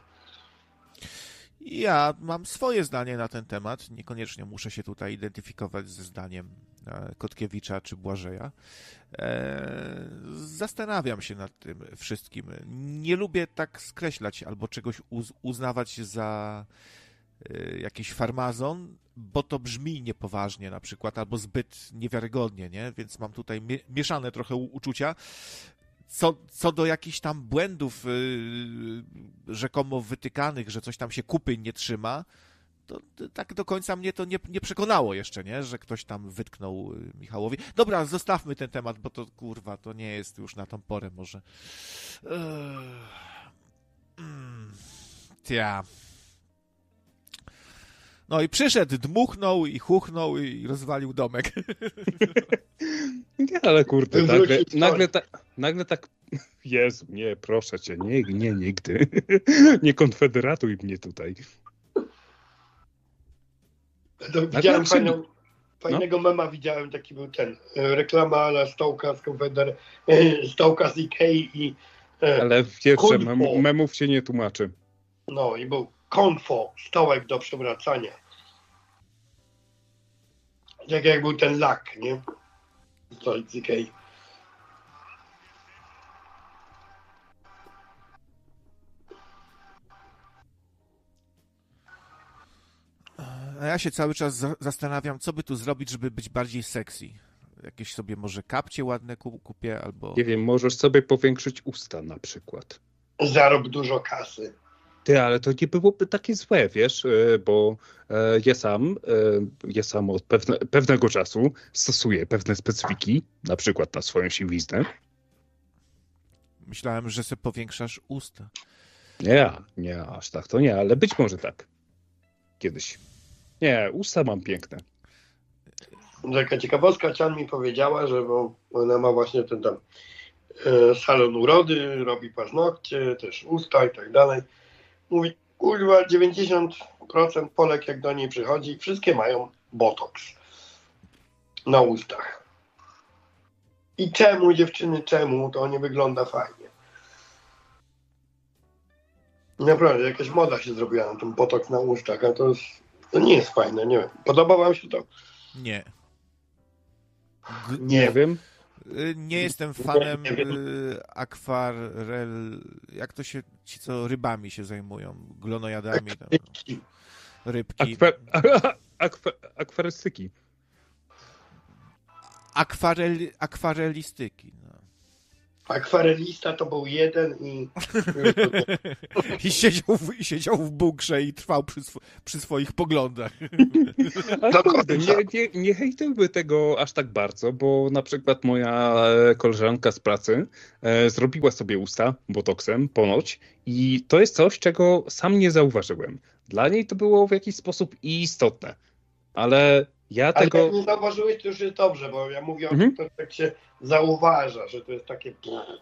Ja mam swoje zdanie na ten temat. Niekoniecznie muszę się tutaj identyfikować ze zdaniem Kotkiewicza czy Błażeja. Zastanawiam się nad tym wszystkim. Nie lubię tak skreślać albo czegoś uznawać za jakiś farmazon, bo to brzmi niepoważnie na przykład, albo zbyt niewiarygodnie, nie? Więc mam tutaj mieszane trochę uczucia. Co do jakichś tam błędów rzekomo wytykanych, że coś tam się kupy nie trzyma, to tak do końca mnie to nie przekonało jeszcze, nie? Że ktoś tam wytknął Michałowi. Dobra, zostawmy ten temat, bo to kurwa, to nie jest już na tą porę może. Tja. No i przyszedł, dmuchnął i chuchnął i rozwalił domek. Nie, ale kurde, nagle tak... Jezu, nie, proszę cię, nie, nigdy. Nie konfederatuj mnie tutaj. Widziałem fajnego mema, widziałem, taki był ten, reklama na stołka z Ikei i... Ale wiesz, że memów się nie tłumaczy. No i był konfo, stołek do przewracania. Tak jak był ten lak, nie? Stolik z Ikei. A ja się cały czas zastanawiam, co by tu zrobić, żeby być bardziej sexy. Jakieś sobie może kapcie ładne kupię, albo... Nie wiem, możesz sobie powiększyć usta na przykład. Zarob dużo kasy. Ty, ale to nie byłoby takie złe, wiesz, bo ja sam od pewnego czasu stosuję pewne specyfiki, na przykład na swoją siwiznę. Myślałem, że sobie powiększasz usta. Nie, aż tak to nie, ale być może tak. Kiedyś. Nie, usta mam piękne. Taka ciekawostka, Cian mi powiedziała, że bo ona ma właśnie ten tam salon urody, robi paznokcie, też usta i tak dalej. Mówi, kurwa, 90% Polek jak do niej przychodzi, wszystkie mają botoks na ustach. I czemu, dziewczyny, czemu? To nie wygląda fajnie. Naprawdę, jakaś moda się zrobiła na ten botoks na ustach, a to nie jest fajne, nie wiem. Podoba wam się to? Nie. Nie wiem. Nie jestem fanem Nie wiem. akwarel... Jak to się... Ci, co rybami się zajmują, glonojadami, tam, rybki. Akwarystyki. Akwarelistyki. No. Akwarelista to był jeden i... I siedział w bunkrze i trwał przy swoich poglądach. Ale kurde, nie hejtujmy tego aż tak bardzo, bo na przykład moja koleżanka z pracy zrobiła sobie usta botoksem ponoć i to jest coś, czego sam nie zauważyłem. Dla niej to było w jakiś sposób istotne, ale ja Ale tego... jak nie zauważyłeś, to już jest dobrze, bo ja mówię o tym, to tak się zauważa, że to jest takie...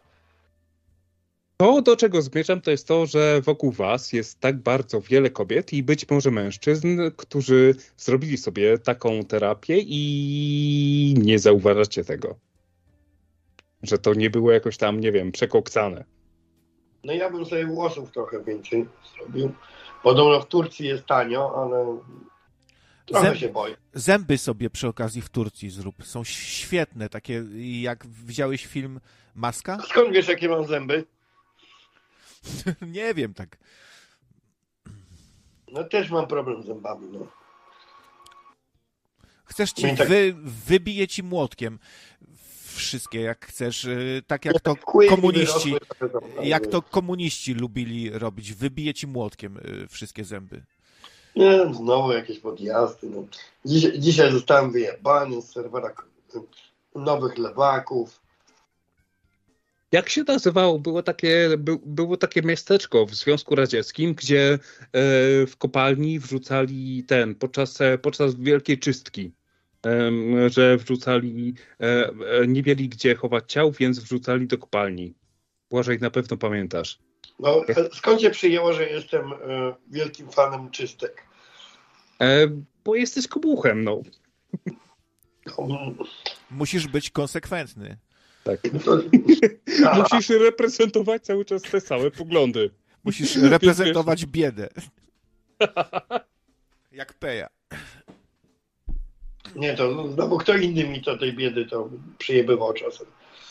To, do czego zmierzam, to jest to, że wokół was jest tak bardzo wiele kobiet i być może mężczyzn, którzy zrobili sobie taką terapię i nie zauważacie tego. Że to nie było jakoś tam, nie wiem, przekoksane. No ja bym sobie włosów trochę więcej zrobił. Podobno w Turcji jest tanio, ale trochę się boję. Zęby sobie przy okazji w Turcji zrób. Są świetne, takie jak widziałeś film Maska? Skąd wiesz, jakie mam zęby? Nie wiem, tak. No też mam problem z zębami, no. Chcesz ci, wybiję ci młotkiem wszystkie, jak chcesz, tak jak to komuniści, jak to komuniści lubili robić. Wybiję ci młotkiem wszystkie zęby. Nie, znowu jakieś podjazdy. No. Dzisiaj zostałem wyjebany z serwera nowych lewaków. Jak się nazywało? Było takie miasteczko w Związku Radzieckim, gdzie w kopalni wrzucali podczas wielkiej czystki, że wrzucali, nie mieli gdzie chować ciał, więc wrzucali do kopalni. Błażej, na pewno pamiętasz. No, skąd się przyjęło, że jestem wielkim fanem czystek? Bo jesteś kobuchem, no. Musisz być konsekwentny. Tak. Musisz reprezentować cały czas te same poglądy. Musisz reprezentować biedę. Jak Peja. Nie, to znowu kto inny mi to tej biedy to przyjebywał czasem.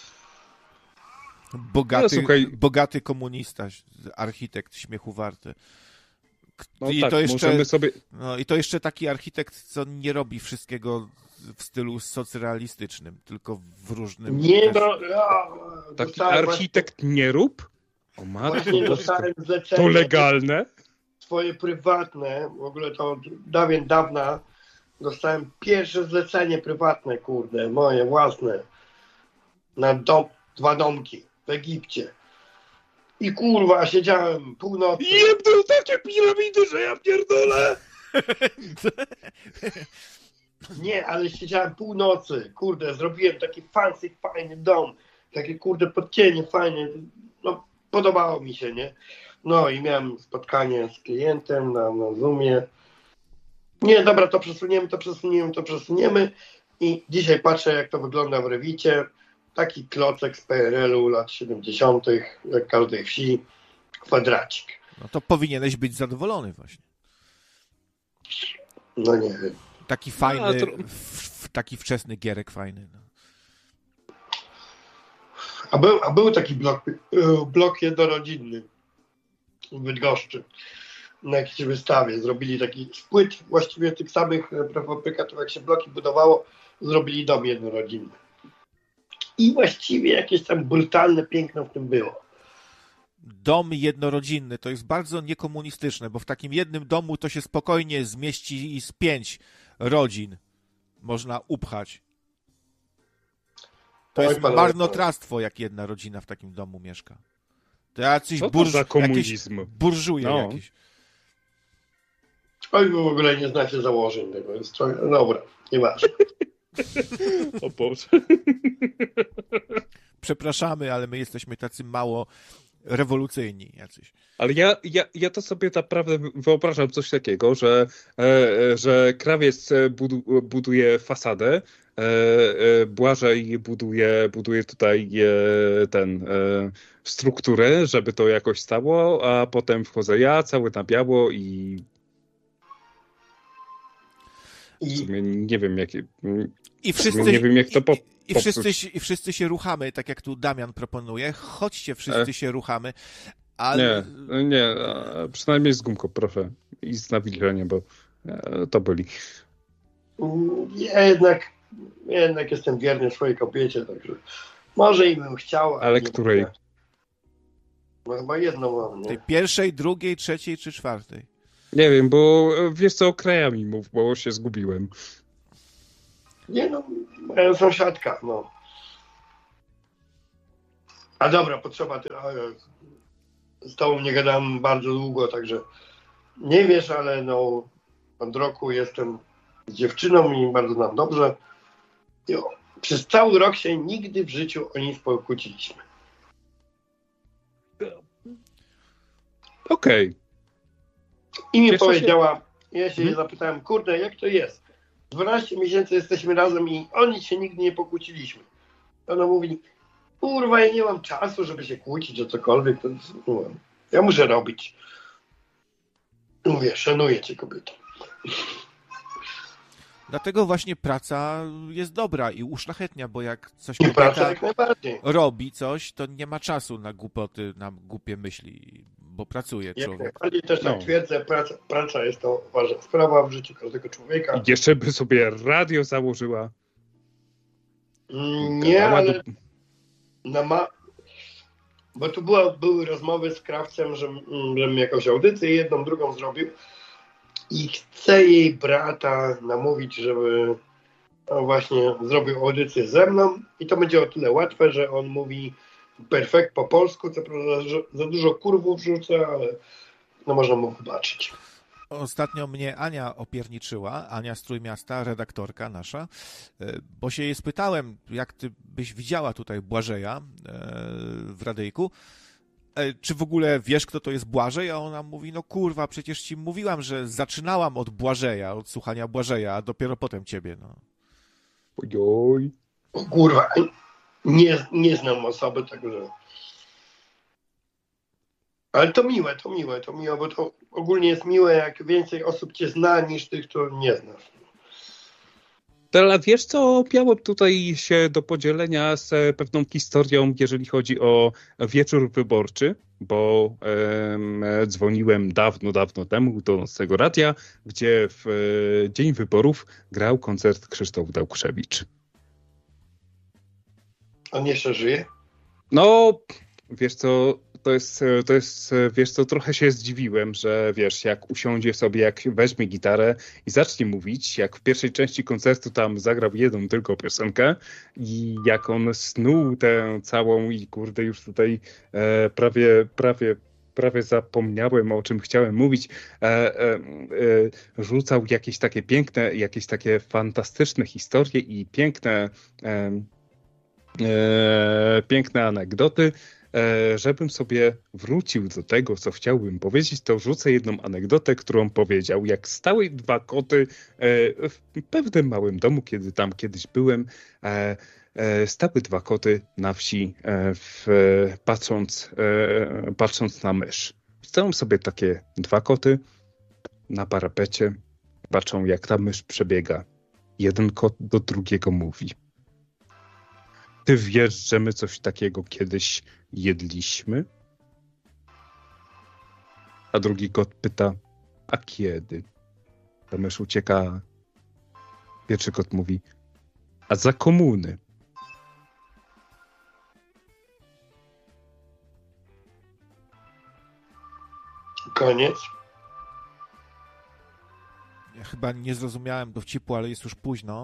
Bogaty komunista, architekt śmiechu warty. No i tak, to jeszcze, możemy sobie... No i to jeszcze taki architekt, co nie robi wszystkiego w stylu socrealistycznym, tylko w różnym... Nie, no... Taki architekt nie rób? O matko, dostałem zlecenie, to legalne? Swoje prywatne, w ogóle to dawien dawna dostałem pierwsze zlecenie prywatne, kurde, moje własne, na 2 domki w Egipcie. I kurwa, siedziałem północy. Jebnął takie piramidy, że ja pierdolę! Nie, ale siedziałem północy, kurde, zrobiłem taki fancy, fajny dom, takie kurde podcienie fajne, no podobało mi się, nie? No i miałem spotkanie z klientem na Zoomie. Nie, dobra, to przesuniemy i dzisiaj patrzę, jak to wygląda w Rewicie. Taki klocek z PRL-u lat 70., jak każdej wsi, kwadracik. No to powinieneś być zadowolony właśnie. No nie wiem. Taki fajny, taki wczesny gierek fajny. No. A był taki blok jednorodzinny w Bydgoszczy na jakiejś wystawie. Zrobili taki z płyt właściwie tych samych prefabrykatów, jak się bloki budowało, zrobili dom jednorodzinny. I właściwie jakieś tam brutalne piękno w tym było. Dom jednorodzinny to jest bardzo niekomunistyczne, bo w takim jednym domu to się spokojnie zmieści i z 5 rodzin można upchać. To jest marnotrawstwo, jak jedna rodzina w takim domu mieszka. To jacyś Co to za komunizm? jakieś burżuje No. jakieś. Oj, wy w ogóle nie znacie założeń tego. Jest trochę... Dobra, nieważne. O Boże. Przepraszamy, ale my jesteśmy tacy mało rewolucyjni jacyś. Ale ja to sobie naprawdę wyobrażam coś takiego, że krawiec buduje fasadę, Błażej buduje tutaj strukturę, żeby to jakoś stało, a potem wchodzę ja, cały na biało i w sumie nie wiem, jakie... I wszyscy, nie wiem, jak to i wszyscy się ruchamy, tak jak tu Damian proponuje. Chodźcie, wszyscy się ruchamy. Ale... Nie, przynajmniej z gumką, proszę. I z nawilżeniem, bo to byli. Ja jednak jestem wierny swojej kobiecie, także może i bym chciał. Ale której? No chyba jedną mam, Tej nie? pierwszej, drugiej, trzeciej czy czwartej? Nie wiem, bo wiesz co, krajami mów, bo się zgubiłem. Nie no, moja sąsiadka, no. A dobra, potrzeba... Z tobą nie gadałem bardzo długo, także nie wiesz, ale no od roku jestem z dziewczyną i bardzo nam dobrze. I przez cały rok się nigdy w życiu o nic pokłóciliśmy. Okej. I mi Cieszę powiedziała, ja się jej zapytałem, kurde, jak to jest? 12 miesięcy jesteśmy razem i o nic się nigdy nie pokłóciliśmy. Ona mówi, kurwa, ja nie mam czasu, żeby się kłócić o cokolwiek. Ja muszę robić. Mówię, szanuję cię, kobieta. Dlatego właśnie praca jest dobra i uszlachetnia, bo jak coś I praca kobieta jak najbardziej. robi coś, to nie ma czasu na głupoty, na głupie myśli, bo pracuje Jak człowiek. najbardziej też tak No. twierdzę, praca jest to ważna sprawa w życiu każdego człowieka. I jeszcze by sobie radio założyła. Nie, Gadała ale bo tu były rozmowy z krawcem, żebym jakąś audycję jedną, drugą zrobił i chcę jej brata namówić, żeby właśnie zrobił audycję ze mną i to będzie o tyle łatwe, że on mówi perfekt po polsku, co prawda za dużo kurwów rzucę, ale no można mu wybaczyć. Ostatnio mnie Ania opierniczyła, Ania z Trójmiasta, redaktorka nasza, bo się jej spytałem, jak ty byś widziała tutaj Błażeja w radyjku, czy w ogóle wiesz, kto to jest Błażej? A ona mówi, no kurwa, przecież ci mówiłam, że zaczynałam od Błażeja, od słuchania Błażeja, a dopiero potem ciebie, no. Ojoj. O kurwa, nie znam osoby, także... Ale to miłe, bo to ogólnie jest miłe, jak więcej osób cię zna, niż tych, kto nie znasz. Ale wiesz co, miałem tutaj się do podzielenia z pewną historią, jeżeli chodzi o wieczór wyborczy, bo dzwoniłem dawno temu do Nocnego Radia, gdzie w dzień wyborów grał koncert Krzysztof Dałkuszewicz. On jeszcze żyje? No, wiesz co, to jest, wiesz co, trochę się zdziwiłem, że wiesz, jak usiądzie sobie, jak weźmie gitarę i zacznie mówić, jak w pierwszej części koncertu tam zagrał jedną tylko piosenkę i jak on snuł tę całą i kurde już tutaj prawie zapomniałem, o czym chciałem mówić, rzucał jakieś takie piękne, jakieś takie fantastyczne historie i piękne anegdoty. Żebym sobie wrócił do tego, co chciałbym powiedzieć, to wrzucę jedną anegdotę, którą powiedział. Jak stały dwa koty w pewnym małym domu, kiedy tam kiedyś byłem, stały dwa koty na wsi, patrząc na mysz. Stoją sobie takie dwa koty na parapecie, patrzą jak ta mysz przebiega. Jeden kot do drugiego mówi: ty wiesz, że my coś takiego kiedyś jedliśmy? A drugi kot pyta: a kiedy? Ta mysz ucieka. Pierwszy kot mówi: a za komuny. Koniec. Ja chyba nie zrozumiałem dowcipu, ale jest już późno.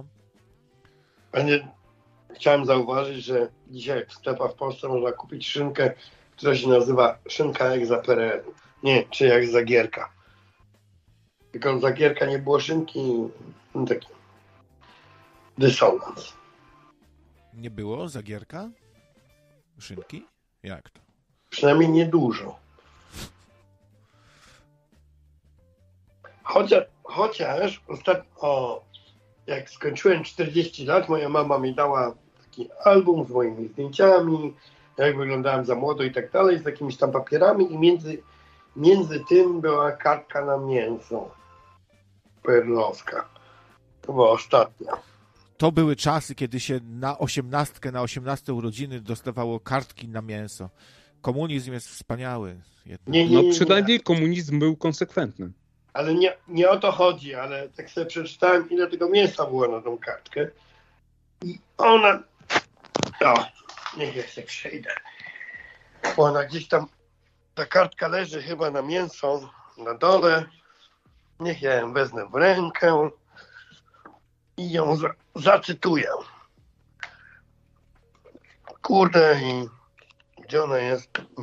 Chciałem zauważyć, że dzisiaj w sklepach w Polsce można kupić szynkę która się nazywa szynka jak za PRL-u. Nie, czy jak za Gierka. Tylko za Gierka nie było szynki, no taki dysonans. Nie było Zagierka? Szynki? Jak to? Przynajmniej niedużo. Chociaż ostatnio, jak skończyłem 40 lat, moja mama mi dała taki album z moimi zdjęciami, jak wyglądałem za młodo i tak dalej, z jakimiś tam papierami i między tym była kartka na mięso perlowska. To była ostatnia. To były czasy, kiedy się na 18 urodziny dostawało kartki na mięso. Komunizm jest wspaniały. No przynajmniej komunizm był konsekwentny. Ale nie o to chodzi, ale tak sobie przeczytałem, ile tego mięsa było na tą kartkę. I ona... niech ja się przejdę. Bo ona gdzieś tam, ta kartka leży chyba na mięso, na dole. Niech ja ją wezmę w rękę i ją zacytuję. Kurde, i gdzie ona jest?